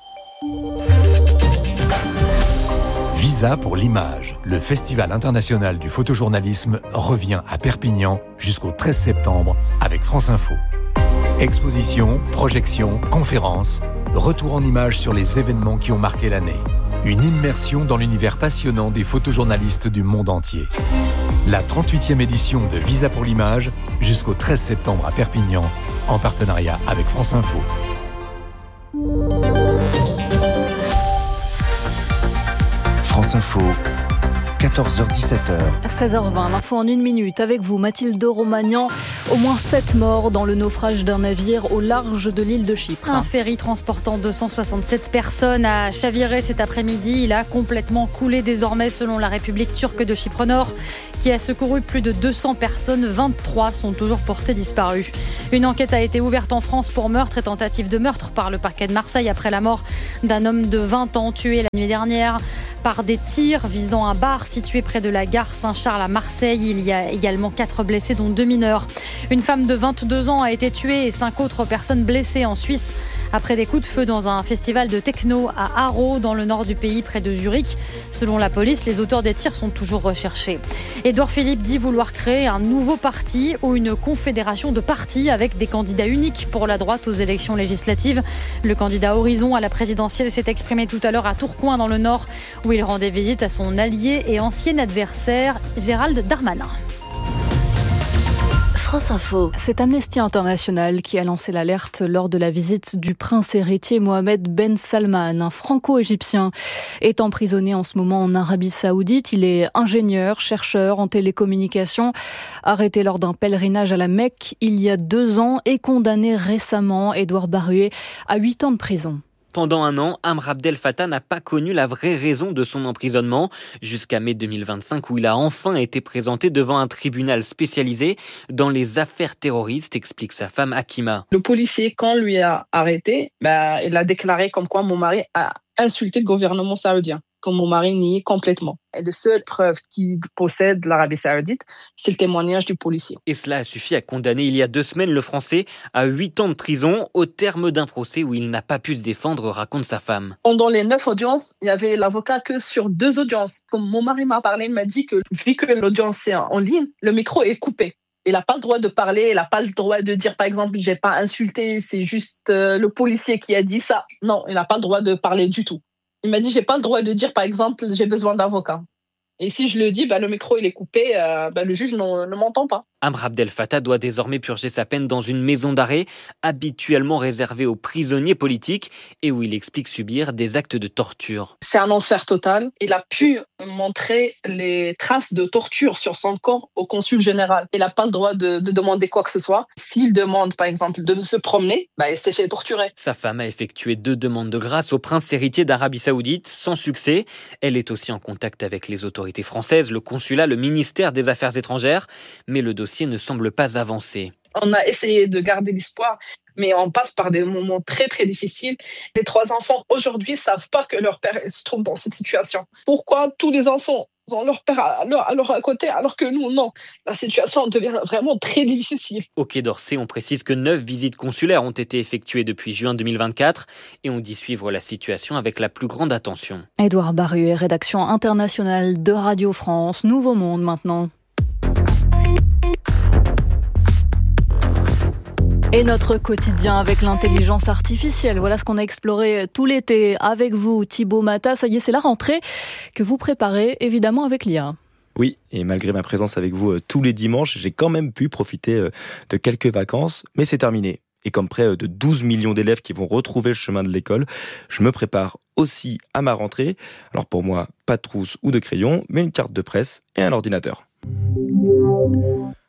Speaker 20: Visa pour l'image. Le Festival international du photojournalisme revient à Perpignan jusqu'au 13 septembre avec France Info. Expositions, projections, conférences, retour en images sur les événements qui ont marqué l'année. Une immersion dans l'univers passionnant des photojournalistes du monde entier. La 38e édition de Visa pour l'image jusqu'au 13 septembre à Perpignan en partenariat avec France Info.
Speaker 15: France Info, 14h-17h.
Speaker 3: 16h20, l'info en 1 minute. Avec vous, Mathilde Romagnan. Au moins 7 morts dans le naufrage d'un navire au large de l'île de Chypre.
Speaker 12: Un ferry transportant 267 personnes a chaviré cet après-midi. Il a complètement coulé désormais selon la République turque de Chypre Nord, qui a secouru plus de 200 personnes. 23 sont toujours portées disparues. Une enquête a été ouverte en France pour meurtre et tentative de meurtre par le parquet de Marseille après la mort d'un homme de 20 ans tué la nuit dernière par des tirs visant un bar situé près de la gare Saint-Charles à Marseille. Il y a également 4 blessés, dont 2 mineurs. Une femme de 22 ans a été tuée et 5 autres personnes blessées en Suisse après des coups de feu dans un festival de techno à Haro, dans le nord du pays, près de Zurich. Selon la police, les auteurs des tirs sont toujours recherchés. Édouard Philippe dit vouloir créer un nouveau parti ou une confédération de partis avec des candidats uniques pour la droite aux élections législatives. Le candidat Horizon à la présidentielle s'est exprimé tout à l'heure à Tourcoing, dans le nord, où il rendait visite à son allié et ancien adversaire, Gérald Darmanin.
Speaker 3: France Info. C'est Amnesty International qui a lancé l'alerte lors de la visite du prince héritier Mohamed Ben Salman. Un franco-égyptien est emprisonné en ce moment en Arabie Saoudite. Il est ingénieur, chercheur en télécommunications, arrêté lors d'un pèlerinage à la Mecque il y a 2 ans et condamné récemment, Édouard Baruet, à 8 ans de prison.
Speaker 21: Pendant 1 an, Amr Abdel Fattah n'a pas connu la vraie raison de son emprisonnement, jusqu'à mai 2025 où il a enfin été présenté devant un tribunal spécialisé dans les affaires terroristes, explique sa femme Hakima.
Speaker 22: Le policier, quand lui a arrêté, il a déclaré comme quoi mon mari a insulté le gouvernement saoudien, que mon mari nie complètement. Et la seule preuve qu'il possède l'Arabie Saoudite, c'est le témoignage du policier.
Speaker 21: Et cela a suffi à condamner il y a 2 semaines le Français à 8 ans de prison au terme d'un procès où il n'a pas pu se défendre, raconte sa femme.
Speaker 22: Pendant les 9 audiences, il y avait l'avocat que sur 2 audiences. Comme mon mari m'a parlé, il m'a dit que vu que l'audience est en ligne, le micro est coupé. Il n'a pas le droit de parler, il n'a pas le droit de dire, par exemple, j'ai pas insulté, c'est juste le policier qui a dit ça. Non, il n'a pas le droit de parler du tout. Il m'a dit, j'ai pas le droit de dire, par exemple, j'ai besoin d'avocat. Et si je le dis, le micro il est coupé, le juge ne m'entend pas.
Speaker 21: Amr Abdel Fattah doit désormais purger sa peine dans une maison d'arrêt habituellement réservée aux prisonniers politiques et où il explique subir des actes de torture.
Speaker 22: C'est un enfer total. Il a pu montrer les traces de torture sur son corps au consul général. Il n'a pas le droit de demander quoi que ce soit. S'il demande, par exemple, de se promener, il s'est fait torturer.
Speaker 21: Sa femme a effectué 2 demandes de grâce au prince héritier d'Arabie Saoudite, sans succès. Elle est aussi en contact avec les autorités françaises, le consulat, le ministère des Affaires étrangères, mais le dossier ne semble pas avancer.
Speaker 22: On a essayé de garder l'espoir, mais on passe par des moments très très difficiles. Les 3 enfants aujourd'hui savent pas que leur père se trouve dans cette situation. Pourquoi tous les enfants ont leur père à leur côté alors que nous, non. La situation devient vraiment très difficile.
Speaker 21: Au Quai d'Orsay, on précise que 9 visites consulaires ont été effectuées depuis juin 2024 et on dit suivre la situation avec la plus grande attention.
Speaker 3: Édouard Baruet, rédaction internationale de Radio France. Nouveau Monde maintenant. Et notre quotidien avec l'intelligence artificielle. Voilà ce qu'on a exploré tout l'été avec vous, Thibaut Mata. Ça y est, c'est la rentrée que vous préparez évidemment avec l'IA.
Speaker 23: Oui, et malgré ma présence avec vous tous les dimanches, j'ai quand même pu profiter de quelques vacances, mais c'est terminé. Et comme près de 12 millions d'élèves qui vont retrouver le chemin de l'école, je me prépare aussi à ma rentrée. Alors pour moi, pas de trousse ou de crayon, mais une carte de presse et un ordinateur.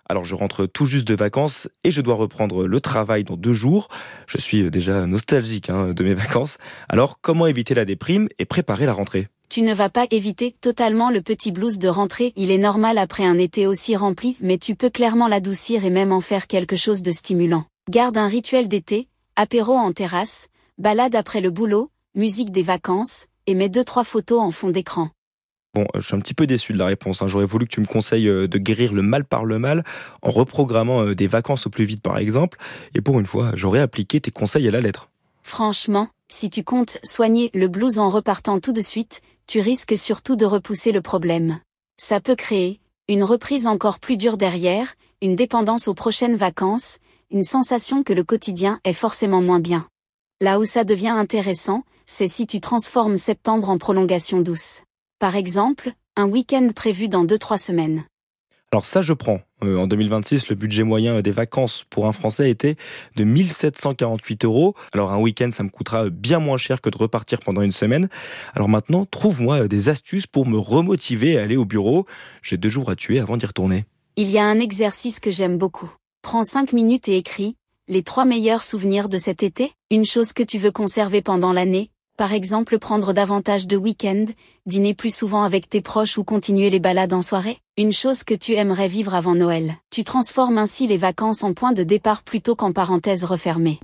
Speaker 23: Alors je rentre tout juste de vacances et je dois reprendre le travail dans 2 jours. Je suis déjà nostalgique de mes vacances. Alors comment éviter la déprime et préparer la rentrée ?
Speaker 1: Tu ne vas pas éviter totalement le petit blues de rentrée, il est normal après un été aussi rempli, mais tu peux clairement l'adoucir et même en faire quelque chose de stimulant. Garde un rituel d'été, apéro en terrasse, balade après le boulot, musique des vacances, et mets 2-3 photos en fond d'écran.
Speaker 23: Bon, je suis un petit peu déçu de la réponse. J'aurais voulu que tu me conseilles de guérir le mal par le mal en reprogrammant des vacances au plus vite par exemple. Et pour une fois, j'aurais appliqué tes conseils à la lettre.
Speaker 1: Franchement, si tu comptes soigner le blues en repartant tout de suite, tu risques surtout de repousser le problème. Ça peut créer une reprise encore plus dure derrière, une dépendance aux prochaines vacances, une sensation que le quotidien est forcément moins bien. Là où ça devient intéressant, c'est si tu transformes septembre en prolongation douce. Par exemple, un week-end prévu dans 2-3 semaines.
Speaker 23: Alors ça, je prends. En 2026, le budget moyen des vacances pour un Français était de 1 748 €. Alors un week-end, ça me coûtera bien moins cher que de repartir pendant une semaine. Alors maintenant, trouve-moi des astuces pour me remotiver à aller au bureau. J'ai 2 jours à tuer avant d'y retourner.
Speaker 1: Il y a un exercice que j'aime beaucoup. Prends 5 minutes et écris les 3 meilleurs souvenirs de cet été. Une chose que tu veux conserver pendant l'année. Par exemple, prendre davantage de week-ends, dîner plus souvent avec tes proches ou continuer les balades en soirée. Une chose que tu aimerais vivre avant Noël. Tu transformes ainsi les vacances en point de départ plutôt qu'en parenthèse refermée.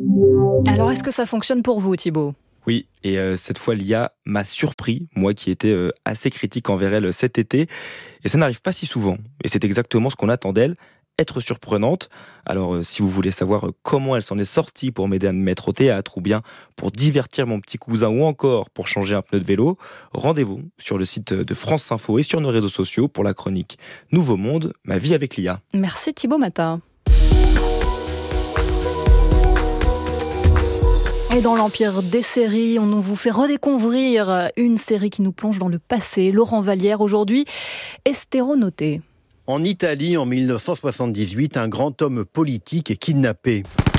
Speaker 3: Alors, est-ce que ça fonctionne pour vous, Thibaut ?
Speaker 23: Oui, et cette fois, l'IA m'a surpris, moi qui étais assez critique envers elle cet été. Et ça n'arrive pas si souvent. Et c'est exactement ce qu'on attend d'elle. Être surprenante. Alors si vous voulez savoir comment elle s'en est sortie pour m'aider à me mettre au théâtre ou bien pour divertir mon petit cousin ou encore pour changer un pneu de vélo, rendez-vous sur le site de France Info et sur nos réseaux sociaux pour la chronique Nouveau Monde, ma vie avec l'IA.
Speaker 3: Merci Thibaut Matin. Et dans l'empire des séries, on vous fait redécouvrir une série qui nous plonge dans le passé. Laurent Vallière aujourd'hui, Estéronoté.
Speaker 4: En Italie, en 1978, un grand homme politique est kidnappé.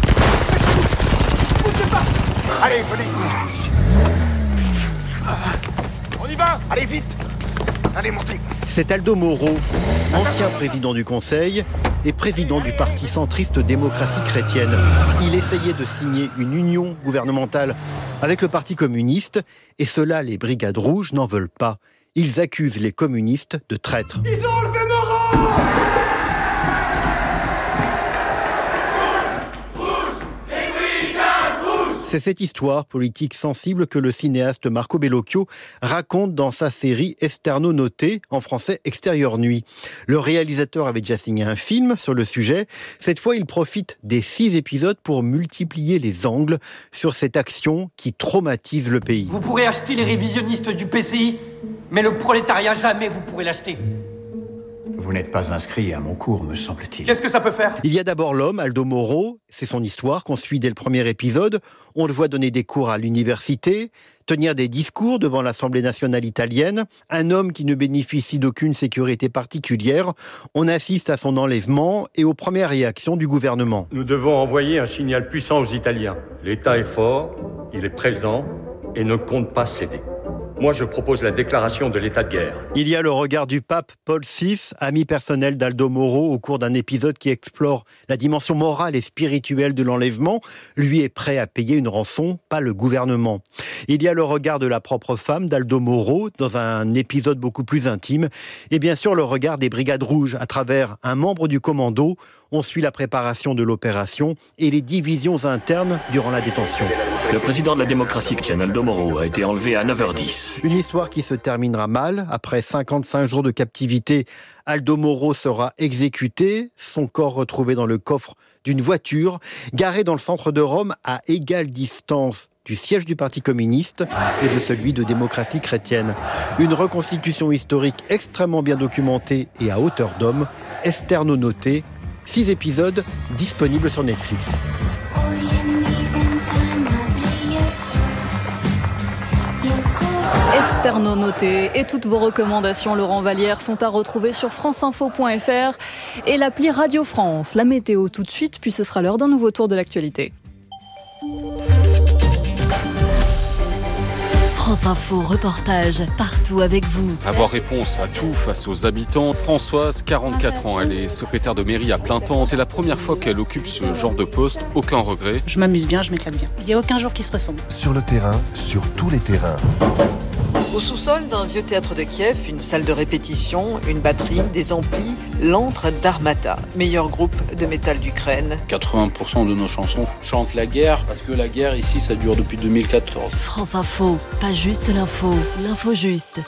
Speaker 5: Allez, venez. On y va. Allez, vite. Allez, montez.
Speaker 4: C'est Aldo Moro, ancien président du Conseil et président du parti centriste Démocratie chrétienne. Il essayait de signer une union gouvernementale avec le Parti communiste, et cela, les Brigades rouges n'en veulent pas. Ils accusent les communistes de traîtres.
Speaker 5: Ils ont enlevé Moro.
Speaker 4: C'est cette histoire politique sensible que le cinéaste Marco Bellocchio raconte dans sa série Esternonoté, en français Extérieure nuit. Le réalisateur avait déjà signé un film sur le sujet. Cette fois, il profite des 6 épisodes pour multiplier les angles sur cette action qui traumatise le pays.
Speaker 24: Vous pourrez acheter les révisionnistes du PCI, mais le prolétariat, jamais vous pourrez l'acheter.
Speaker 5: Vous n'êtes pas inscrit à mon cours, me semble-t-il.
Speaker 24: Qu'est-ce que ça peut faire ?
Speaker 4: Il y a d'abord l'homme, Aldo Moro. C'est son histoire qu'on suit dès le premier épisode. On le voit donner des cours à l'université, tenir des discours devant l'Assemblée nationale italienne. Un homme qui ne bénéficie d'aucune sécurité particulière. On assiste à son enlèvement et aux premières réactions du gouvernement.
Speaker 25: Nous devons envoyer un signal puissant aux Italiens. L'État est fort, il est présent et ne compte pas céder. Moi, je propose la déclaration de l'état de guerre.
Speaker 4: Il y a le regard du pape Paul VI, ami personnel d'Aldo Moro, au cours d'un épisode qui explore la dimension morale et spirituelle de l'enlèvement. Lui est prêt à payer une rançon, pas le gouvernement. Il y a le regard de la propre femme d'Aldo Moro, dans un épisode beaucoup plus intime. Et bien sûr, le regard des Brigades rouges, à travers un membre du commando. On suit la préparation de l'opération et les divisions internes durant la détention.
Speaker 26: Le président de la démocratie chrétienne, Aldo Moro, a été enlevé à 9h10.
Speaker 4: Une histoire qui se terminera mal. Après 55 jours de captivité, Aldo Moro sera exécuté, son corps retrouvé dans le coffre d'une voiture, garée dans le centre de Rome à égale distance du siège du Parti communiste et de celui de Démocratie chrétienne. Une reconstitution historique extrêmement bien documentée et à hauteur d'homme. Esternonoté, 6 épisodes disponibles sur Netflix.
Speaker 3: Esternonoté et toutes vos recommandations, Laurent Vallière, sont à retrouver sur franceinfo.fr et l'appli Radio France. La météo tout de suite, puis ce sera l'heure d'un nouveau tour de l'actualité.
Speaker 6: France Info reportage partout
Speaker 7: partout avec vous.
Speaker 8: Avoir réponse à tout face aux habitants. Françoise, 44 ans, elle est secrétaire de mairie à plein temps. C'est la première fois qu'elle occupe ce genre de poste. Aucun regret.
Speaker 9: Je m'amuse bien, je m'éclate bien. Il n'y a aucun jour qui se ressemble.
Speaker 15: Sur le terrain, sur tous les terrains.
Speaker 10: Au sous-sol d'un vieux théâtre de Kiev, une salle de répétition, une batterie, des amplis, l'antre d'Armata, meilleur groupe de métal d'Ukraine.
Speaker 11: 80% de nos chansons chantent la guerre, parce que la guerre ici ça dure depuis 2014.
Speaker 7: France Info, pas juste l'info, l'info juste.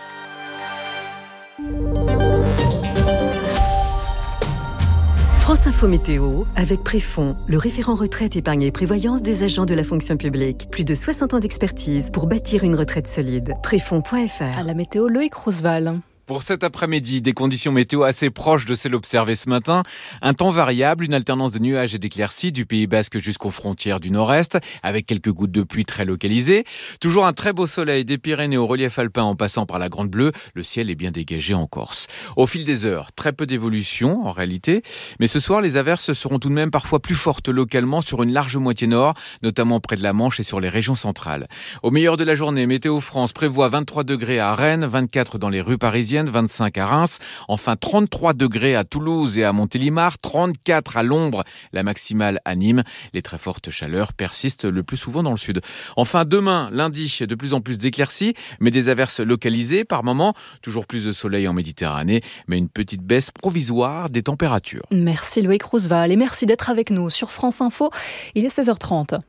Speaker 7: France Info Météo, avec Préfond, le référent retraite, épargne et prévoyance des agents de la fonction publique. Plus de 60 ans d'expertise pour bâtir une retraite solide. Préfond.fr.
Speaker 3: À la météo, Loïc Roosevelt.
Speaker 13: Pour cet après-midi, des conditions météo assez proches de celles observées ce matin. Un temps variable, une alternance de nuages et d'éclaircies du Pays Basque jusqu'aux frontières du nord-est, avec quelques gouttes de pluie très localisées. Toujours un très beau soleil des Pyrénées au relief alpin en passant par la Grande Bleue. Le ciel est bien dégagé en Corse. Au fil des heures, très peu d'évolution en réalité. Mais ce soir, les averses seront tout de même parfois plus fortes localement sur une large moitié nord, notamment près de la Manche et sur les régions centrales. Au meilleur de la journée, Météo France prévoit 23 degrés à Rennes, 24 dans les rues parisiennes, 25 à Reims, enfin 33 degrés à Toulouse et à Montélimar, 34 à l'ombre, la maximale à Nîmes. Les très fortes chaleurs persistent le plus souvent dans le sud. Enfin demain, lundi, de plus en plus d'éclaircies, mais des averses localisées par moments, toujours plus de soleil en Méditerranée, mais une petite baisse provisoire des températures.
Speaker 3: Merci Loïc Roosevelt et merci d'être avec nous sur France Info. Il est 16h30.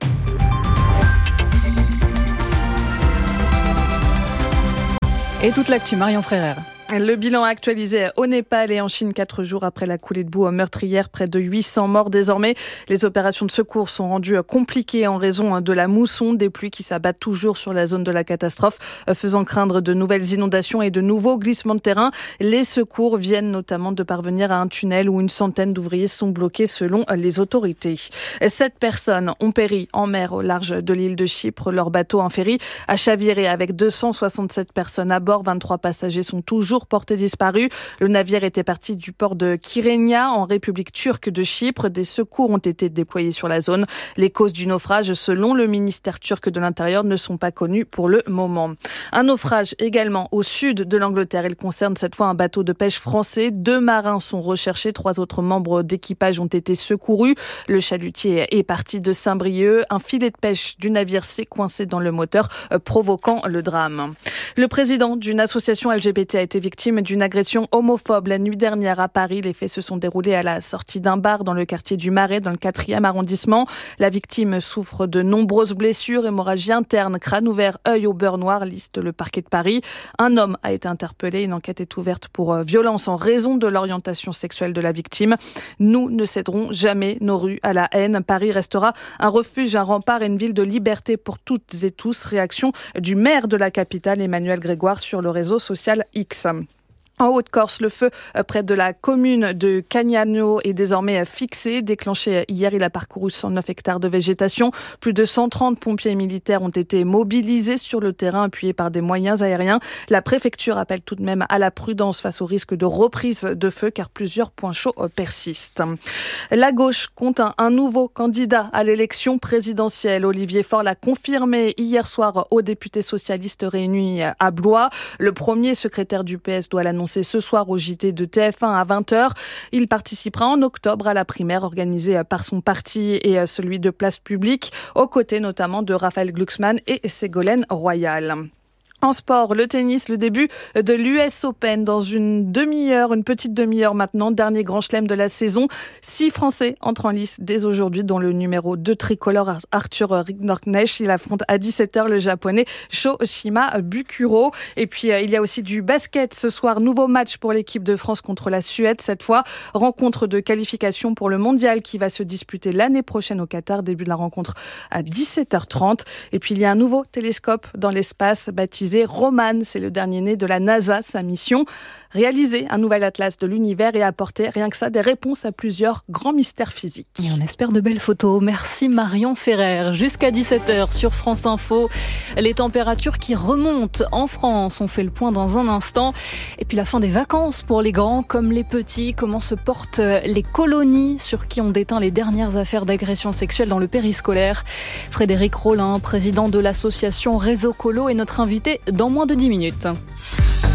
Speaker 3: Et toute l'actu, Marion Frérère.
Speaker 22: Le bilan actualisé au Népal et en Chine 4 jours après la coulée de boue meurtrière, près de 800 morts désormais. Les opérations de secours sont rendues compliquées en raison de la mousson, des pluies qui s'abattent toujours sur la zone de la catastrophe, faisant craindre de nouvelles inondations et de nouveaux glissements de terrain. Les secours viennent notamment de parvenir à un tunnel où une centaine d'ouvriers sont bloqués selon les autorités. 7 personnes ont péri en mer au large de l'île de Chypre. Leur bateau, un ferry, a chaviré avec 267 personnes à bord. 23 passagers sont toujours portés disparus. Le navire était parti du port de Kyrenia en République turque de Chypre. Des secours ont été déployés sur la zone. Les causes du naufrage, selon le ministère turc de l'Intérieur, ne sont pas connues pour le moment. Un naufrage également au sud de l'Angleterre. Il concerne cette fois un bateau de pêche français. 2 marins sont recherchés. 3 autres membres d'équipage ont été secourus. Le chalutier est parti de Saint-Brieuc. Un filet de pêche du navire s'est coincé dans le moteur, provoquant le drame. Le président d'une association LGBT a été victime d'une agression homophobe la nuit dernière à Paris. Les faits se sont déroulés à la sortie d'un bar dans le quartier du Marais, dans le 4e arrondissement. La victime souffre de nombreuses blessures, hémorragie interne, crâne ouvert, œil au beurre noir, liste le parquet de Paris. Un homme a été interpellé. Une enquête est ouverte pour violence en raison de l'orientation sexuelle de la victime. Nous ne céderons jamais nos rues à la haine. Paris restera un refuge, un rempart et une ville de liberté pour toutes et tous. Réaction du maire de la capitale, Emmanuel Grégoire, sur le réseau social X. En Haute-Corse, le feu près de la commune de Cagnano est désormais fixé. Déclenché hier, il a parcouru 109 hectares de végétation. Plus de 130 pompiers militaires ont été mobilisés sur le terrain, appuyés par des moyens aériens. La préfecture appelle tout de même à la prudence face au risque de reprise de feu, car plusieurs points chauds persistent. La gauche compte un nouveau candidat à l'élection présidentielle. Olivier Faure l'a confirmé hier soir aux députés socialistes réunis à Blois. Le premier secrétaire du PS doit l'annoncer ce soir au JT de TF1 à 20h. Il participera en octobre à la primaire organisée par son parti et celui de Place Publique, aux côtés notamment de Raphaël Glucksmann et Ségolène Royal. En sport, le tennis, le début de l'US Open dans une petite demi-heure maintenant, dernier grand chelem de la saison. 6 Français entrent en lice dès aujourd'hui, dont le numéro 2 tricolore Arthur Rinderknecht. Il affronte à 17h le japonais Shoshima Bukuro. Et puis, il y a aussi du basket ce soir. Nouveau match pour l'équipe de France contre la Suède. Cette fois, rencontre de qualification pour le mondial qui va se disputer l'année prochaine au Qatar. Début de la rencontre à 17h30. Et puis, il y a un nouveau télescope dans l'espace baptisé Roman, c'est le dernier né de la NASA. Sa mission, réaliser un nouvel atlas de l'univers et apporter rien que ça des réponses à plusieurs grands mystères physiques.
Speaker 3: Et on espère de belles photos. Merci Marion Ferrer. Jusqu'à 17h sur France Info, les températures qui remontent en France. On fait le point dans un instant. Et puis la fin des vacances pour les grands comme les petits. Comment se portent les colonies sur qui on déteint les dernières affaires d'agression sexuelle dans le périscolaire. Frédéric Rollin, président de l'association Réseau Colo, est notre invité dans moins de 10 minutes.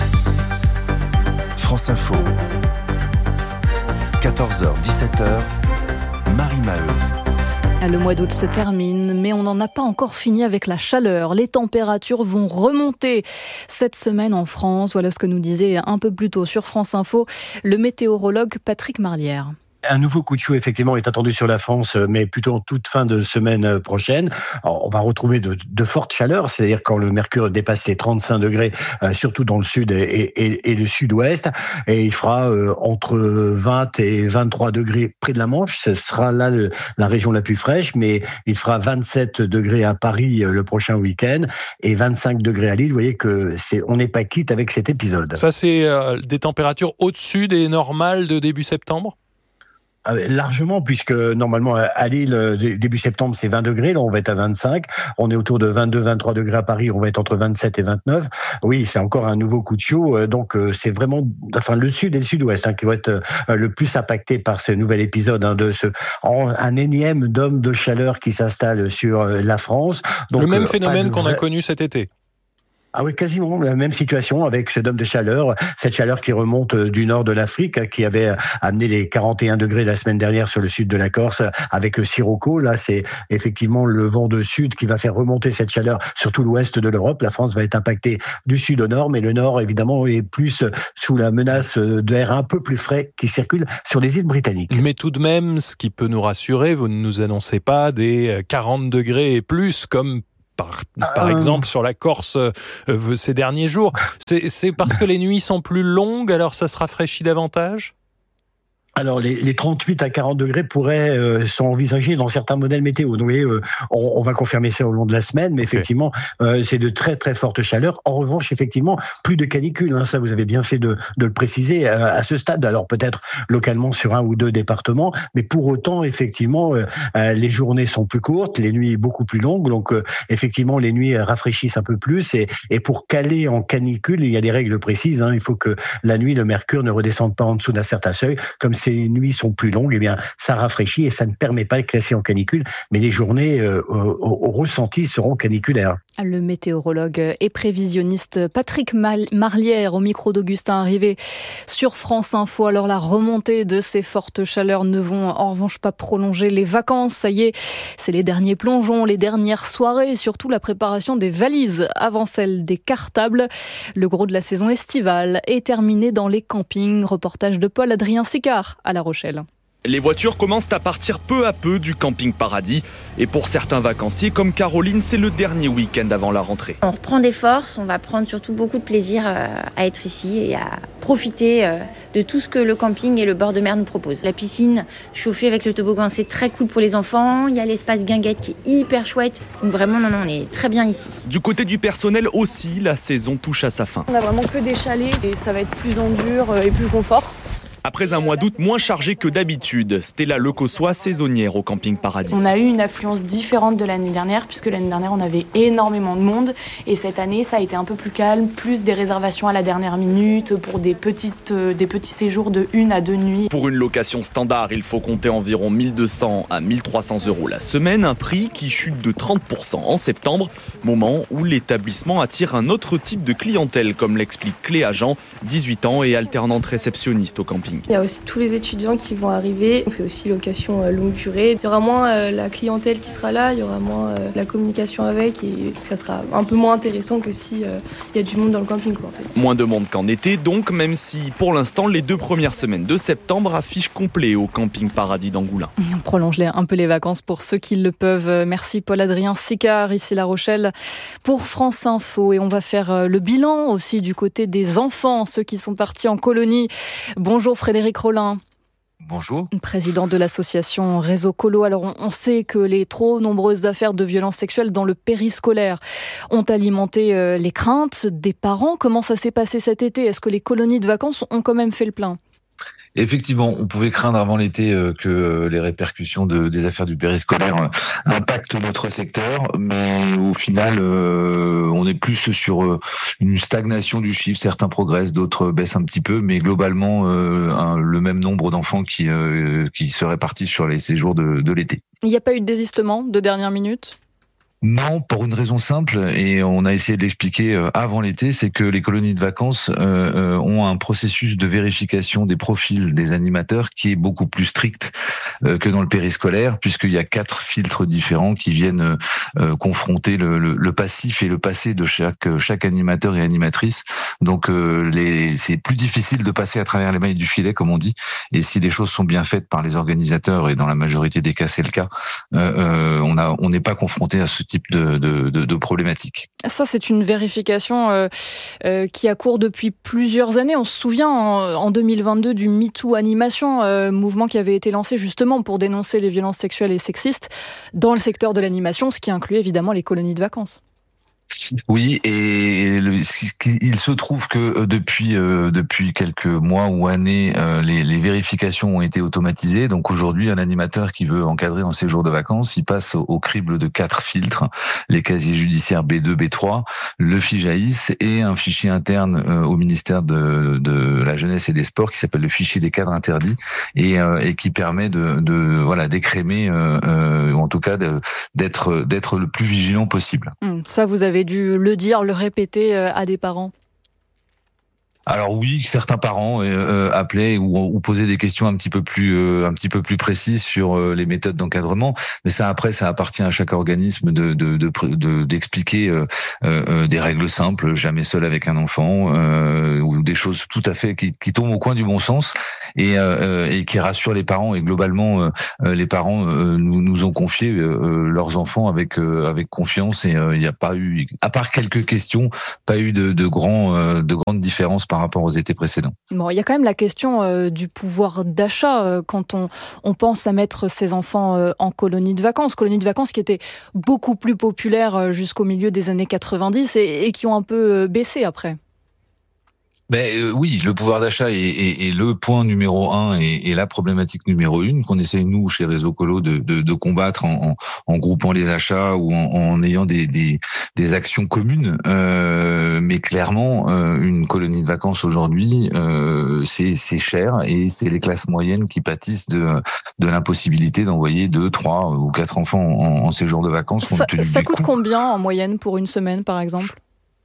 Speaker 15: France Info. 14h-17h, Marie Maheu.
Speaker 3: Le mois d'août se termine, mais on n'en a pas encore fini avec la chaleur. Les températures vont remonter cette semaine en France. Voilà ce que nous disait un peu plus tôt sur France Info le météorologue Patrick Marlière.
Speaker 2: Un nouveau coup de chaud, effectivement, est attendu sur la France, mais plutôt en toute fin de semaine prochaine. Alors, on va retrouver de fortes chaleurs, c'est-à-dire quand le mercure dépasse les 35 degrés, surtout dans le sud et le sud-ouest. Et il fera entre 20 et 23 degrés près de la Manche. Ce sera là la région la plus fraîche, mais il fera 27 degrés à Paris le prochain week-end et 25 degrés à Lille. Vous voyez que on n'est pas quitte avec cet épisode.
Speaker 14: Ça, c'est des températures au-dessus des normales de début septembre ?
Speaker 2: Largement, puisque normalement à Lille, début septembre, c'est 20 degrés, là on va être à 25. On est autour de 22-23 degrés à Paris, on va être entre 27 et 29. Oui, c'est encore un nouveau coup de chaud, donc c'est vraiment le sud et le sud-ouest qui vont être le plus impactés par ce nouvel épisode un énième dôme de chaleur qui s'installe sur la France. Donc,
Speaker 14: le même phénomène qu'on a connu cet été.
Speaker 2: Ah oui, quasiment la même situation avec ce dôme de chaleur, cette chaleur qui remonte du nord de l'Afrique, qui avait amené les 41 degrés la semaine dernière sur le sud de la Corse avec le sirocco. Là, c'est effectivement le vent de sud qui va faire remonter cette chaleur sur tout l'ouest de l'Europe. La France va être impactée du sud au nord, mais le nord, évidemment, est plus sous la menace d'air un peu plus frais qui circule sur les îles britanniques.
Speaker 14: Mais tout de même, ce qui peut nous rassurer, vous ne nous annoncez pas des 40 degrés et plus comme par exemple sur la Corse ces derniers jours. C'est parce que les nuits sont plus longues, alors ça se rafraîchit davantage ?
Speaker 2: Alors, les 38 à 40 degrés pourraient sont envisagés dans certains modèles météo. Donc, on va confirmer ça au long de la semaine, mais effectivement, c'est de très très fortes chaleurs. En revanche, effectivement, plus de canicule. Ça, vous avez bien fait de le préciser à ce stade. Alors peut-être localement sur un ou deux départements, mais pour autant, effectivement, les journées sont plus courtes, les nuits beaucoup plus longues. Donc, effectivement, les nuits rafraîchissent un peu plus. Et pour caler en canicule, il y a des règles précises. Il faut que la nuit, le mercure ne redescende pas en dessous d'un certain seuil. Comme ces nuits sont plus longues, ça rafraîchit et ça ne permet pas de classer en canicule, mais les journées au ressenti seront caniculaires.
Speaker 3: Le météorologue et prévisionniste Patrick Marlière au micro d'Augustin Arrivé sur France Info. Alors la remontée de ces fortes chaleurs ne vont en revanche pas prolonger les vacances. Ça y est, c'est les derniers plongeons, les dernières soirées et surtout la préparation des valises avant celle des cartables. Le gros de la saison estivale est terminé dans les campings. Reportage de Paul-Adrien Sicard à La Rochelle.
Speaker 16: Les voitures commencent à partir peu à peu du camping Paradis. Et pour certains vacanciers comme Caroline, c'est le dernier week-end avant la rentrée.
Speaker 17: On reprend des forces, on va prendre surtout beaucoup de plaisir à être ici et à profiter de tout ce que le camping et le bord de mer nous proposent. La piscine chauffée avec le toboggan, c'est très cool pour les enfants. Il y a l'espace guinguette qui est hyper chouette. Donc vraiment, on est très bien ici.
Speaker 16: Du côté du personnel aussi, la saison touche à sa fin.
Speaker 18: On a vraiment que des chalets et ça va être plus en dur et plus confort.
Speaker 16: Après un mois d'août moins chargé que d'habitude, Stella Lecossois, saisonnière au camping Paradis.
Speaker 18: On a eu une affluence différente de l'année dernière, puisque l'année dernière on avait énormément de monde. Et cette année ça a été un peu plus calme, plus des réservations à la dernière minute pour des petits séjours de 1 à 2 nuits.
Speaker 16: Pour une location standard, il faut compter environ 1200 à 1300 € la semaine, un prix qui chute de 30% en septembre, moment où l'établissement attire un autre type de clientèle, comme l'explique Cléa Jean, 18 ans et alternante réceptionniste au camping.
Speaker 18: Il y a aussi tous les étudiants qui vont arriver. On fait aussi location longue durée. Il y aura moins la clientèle qui sera là, il y aura moins la communication avec et ça sera un peu moins intéressant que si il y a du monde dans le camping. En fait.
Speaker 16: Moins de monde qu'en été donc, même si pour l'instant les 2 premières semaines de septembre affichent complet au camping Paradis d'Angoulins.
Speaker 3: On prolonge un peu les vacances pour ceux qui le peuvent. Merci Paul-Adrien Sicard, ici La Rochelle pour France Info. Et on va faire le bilan aussi du côté des enfants, ceux qui sont partis en colonie. Bonjour Frédéric Rollin.
Speaker 19: Bonjour.
Speaker 3: Président de l'association Réseau Colo. Alors on sait que les trop nombreuses affaires de violences sexuelles dans le périscolaire ont alimenté les craintes des parents. Comment ça s'est passé cet été ? Est-ce que les colonies de vacances ont quand même fait le plein ?
Speaker 19: Effectivement, on pouvait craindre avant l'été que les répercussions des affaires du périscolaire impactent notre secteur, mais au final, on est plus sur une stagnation du chiffre. Certains progressent, d'autres baissent un petit peu, mais globalement, le même nombre d'enfants qui se répartissent sur les séjours de l'été.
Speaker 3: Il n'y a pas eu de désistement de dernière minute ?
Speaker 19: Non, pour une raison simple, et on a essayé de l'expliquer avant l'été, c'est que les colonies de vacances ont un processus de vérification des profils des animateurs qui est beaucoup plus strict que dans le périscolaire, puisqu'il y a 4 filtres différents qui viennent confronter le passif et le passé de chaque animateur et animatrice. Donc c'est plus difficile de passer à travers les mailles du filet, comme on dit, et si les choses sont bien faites par les organisateurs, et dans la majorité des cas c'est le cas, on n'est pas confronté à ce type de problématiques.
Speaker 3: Ça, c'est une vérification qui a cours depuis plusieurs années. On se souvient en 2022 du MeToo Animation, mouvement qui avait été lancé justement pour dénoncer les violences sexuelles et sexistes dans le secteur de l'animation, ce qui incluait évidemment les colonies de vacances.
Speaker 19: Oui, et il se trouve que depuis quelques mois ou années, les vérifications ont été automatisées. Donc aujourd'hui, un animateur qui veut encadrer un séjour de vacances, il passe au crible de 4 filtres, les casiers judiciaires B2, B3, le FIJAIS et un fichier interne au ministère de la Jeunesse et des Sports qui s'appelle le fichier des cadres interdits et qui permet d'écrémer, ou en tout cas d'être le plus vigilant possible.
Speaker 3: Ça, vous avez dû le dire, le répéter à des parents?
Speaker 19: Alors oui, certains parents appelaient ou posaient des questions un petit peu plus précises sur les méthodes d'encadrement, mais ça après ça appartient à chaque organisme d'expliquer des règles simples, jamais seul avec un enfant, ou des choses tout à fait qui tombent au coin du bon sens et qui rassurent les parents. Et globalement, les parents nous ont confié leurs enfants avec confiance, et il n'y a pas eu, à part quelques questions, pas eu de grandes différences par rapport aux étés précédents.
Speaker 3: Bon, il y a quand même la question du pouvoir d'achat quand on pense à mettre ses enfants en colonie de vacances qui étaient beaucoup plus populaires jusqu'au milieu des années 90 et qui ont un peu baissé après.
Speaker 19: Oui, le pouvoir d'achat est le point numéro 1 et la problématique numéro 1 qu'on essaye, nous, chez Réseau Colo, de combattre en groupant les achats ou en ayant des actions communes. Mais clairement, une colonie de vacances aujourd'hui, c'est cher, et c'est les classes moyennes qui pâtissent de l'impossibilité d'envoyer 2, 3 ou 4 enfants en séjour de vacances.
Speaker 3: Ça coûte combien en moyenne pour une semaine, par exemple ?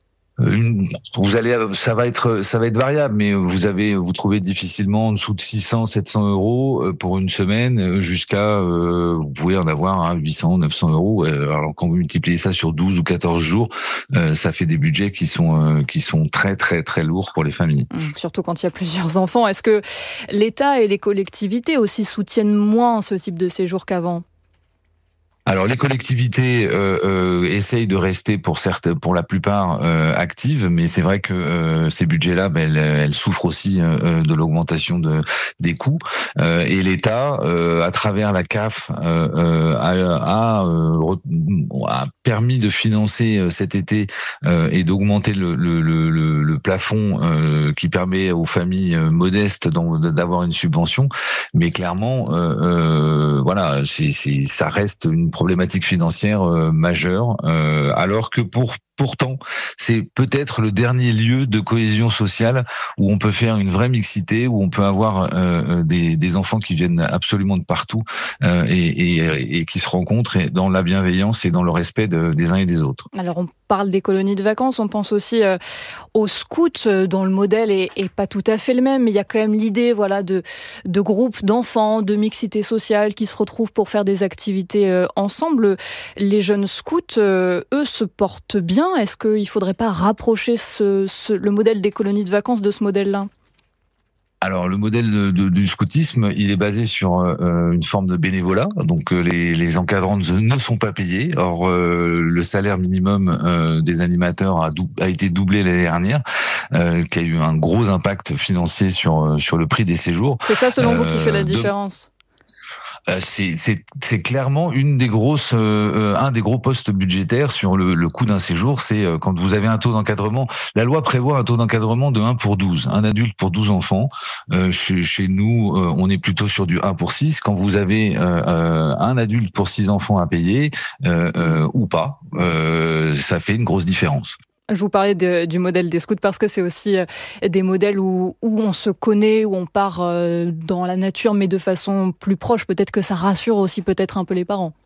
Speaker 19: Ça va être variable, mais vous trouvez difficilement en dessous de 600, 700 euros pour une semaine, jusqu'à, vous pouvez en avoir à 800, 900 euros. Alors quand vous multipliez ça sur 12 ou 14 jours, ça fait des budgets qui sont très, très, très lourds pour les familles.
Speaker 3: Surtout quand il y a plusieurs enfants. Est-ce que l'État et les collectivités aussi soutiennent moins ce type de séjour qu'avant ?
Speaker 19: Alors les collectivités essayent de rester pour la plupart actives, mais c'est vrai que ces budgets-là, elles souffrent aussi de l'augmentation des coûts. Et l'État, à travers la CAF, a permis de financer cet été et d'augmenter le plafond qui permet aux familles modestes d'avoir une subvention. Mais clairement, ça reste une problématique financière majeure, alors que pourtant, c'est peut-être le dernier lieu de cohésion sociale où on peut faire une vraie mixité, où on peut avoir des enfants qui viennent absolument de partout et qui se rencontrent dans la bienveillance et dans le respect des uns et des autres.
Speaker 3: Alors on parle des colonies de vacances, on pense aussi aux scouts, dont le modèle est pas tout à fait le même, mais il y a quand même l'idée de groupes d'enfants, de mixité sociale qui se retrouvent pour faire des activités ensemble. Les jeunes scouts, eux, se portent bien. Est-ce qu'il ne faudrait pas rapprocher le modèle des colonies de vacances de ce modèle-là ?
Speaker 19: Alors le modèle du scoutisme, il est basé sur une forme de bénévolat. Donc les encadrants ne sont pas payés. Or le salaire minimum des animateurs a été doublé l'année dernière, qui a eu un gros impact financier sur le prix des séjours.
Speaker 3: C'est ça selon vous qui fait la différence ?
Speaker 19: C'est clairement un des gros postes budgétaires sur le coût d'un séjour. C'est quand vous avez un taux d'encadrement. La loi prévoit un taux d'encadrement de 1 pour 12, un adulte pour 12 enfants. Chez nous, on est plutôt sur du 1 pour 6. Quand vous avez un adulte pour 6 enfants à payer ou pas, ça fait une grosse différence.
Speaker 3: Je vous parlais du modèle des scouts parce que c'est aussi des modèles où on se connaît, où on part dans la nature, mais de façon plus proche. Peut-être que ça rassure aussi peut-être un peu les parents.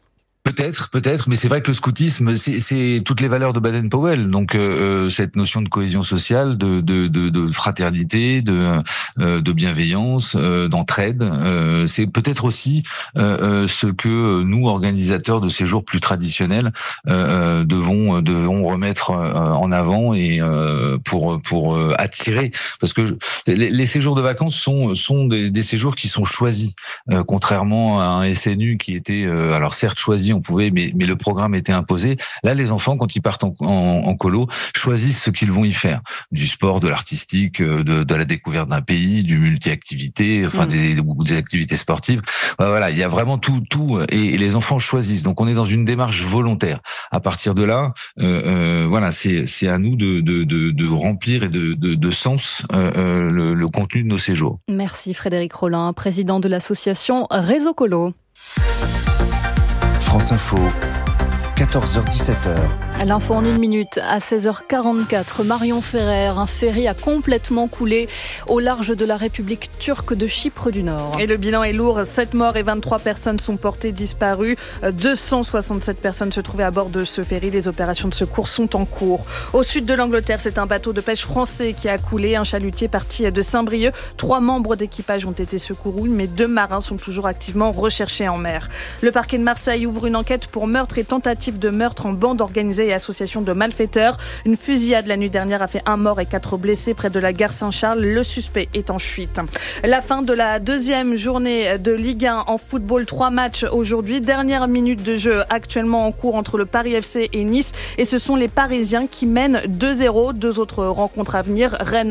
Speaker 19: Peut-être, mais c'est vrai que le scoutisme, c'est toutes les valeurs de Baden-Powell. Donc cette notion de cohésion sociale, de fraternité, de bienveillance, d'entraide, c'est peut-être aussi ce que nous, organisateurs de séjours plus traditionnels, devons remettre en avant et pour attirer, parce que les séjours de vacances sont des séjours qui sont choisis, contrairement à un SNU qui était alors certes choisi, on pouvait, mais le programme était imposé. Là, les enfants, quand ils partent en colo, choisissent ce qu'ils vont y faire. Du sport, de l'artistique, de la découverte d'un pays, du multi-activité, enfin des activités sportives. Voilà, il y a vraiment tout, et les enfants choisissent. Donc, on est dans une démarche volontaire. À partir de là, voilà, c'est à nous de remplir et de sens le contenu de nos séjours.
Speaker 3: Merci Frédéric Rollin, président de l'association Réseau Colo.
Speaker 15: France Info, 14h-17h.
Speaker 3: L'info en 1 minute à 16h44. Marion Ferrer, un ferry a complètement coulé au large de la République turque de Chypre du Nord. Et le bilan est lourd. 7 morts et 23 personnes sont portées disparues. 267 personnes se trouvaient à bord de ce ferry. Les opérations de secours sont en cours. Au sud de l'Angleterre, c'est un bateau de pêche français qui a coulé. Un chalutier parti de Saint-Brieuc. 3 membres d'équipage ont été secourus, mais 2 marins sont toujours activement recherchés en mer. Le parquet de Marseille ouvre une enquête pour meurtre et tentative de meurtre en bande organisée et association de malfaiteurs. Une fusillade la nuit dernière a fait 1 mort et 4 blessés près de la gare Saint-Charles. Le suspect est en fuite. La fin de la 2e journée de Ligue 1 en football. 3 matchs aujourd'hui. Dernière minute de jeu actuellement en cours entre le Paris FC et Nice. Et ce sont les Parisiens qui mènent 2-0. 2 autres rencontres à venir. Rennes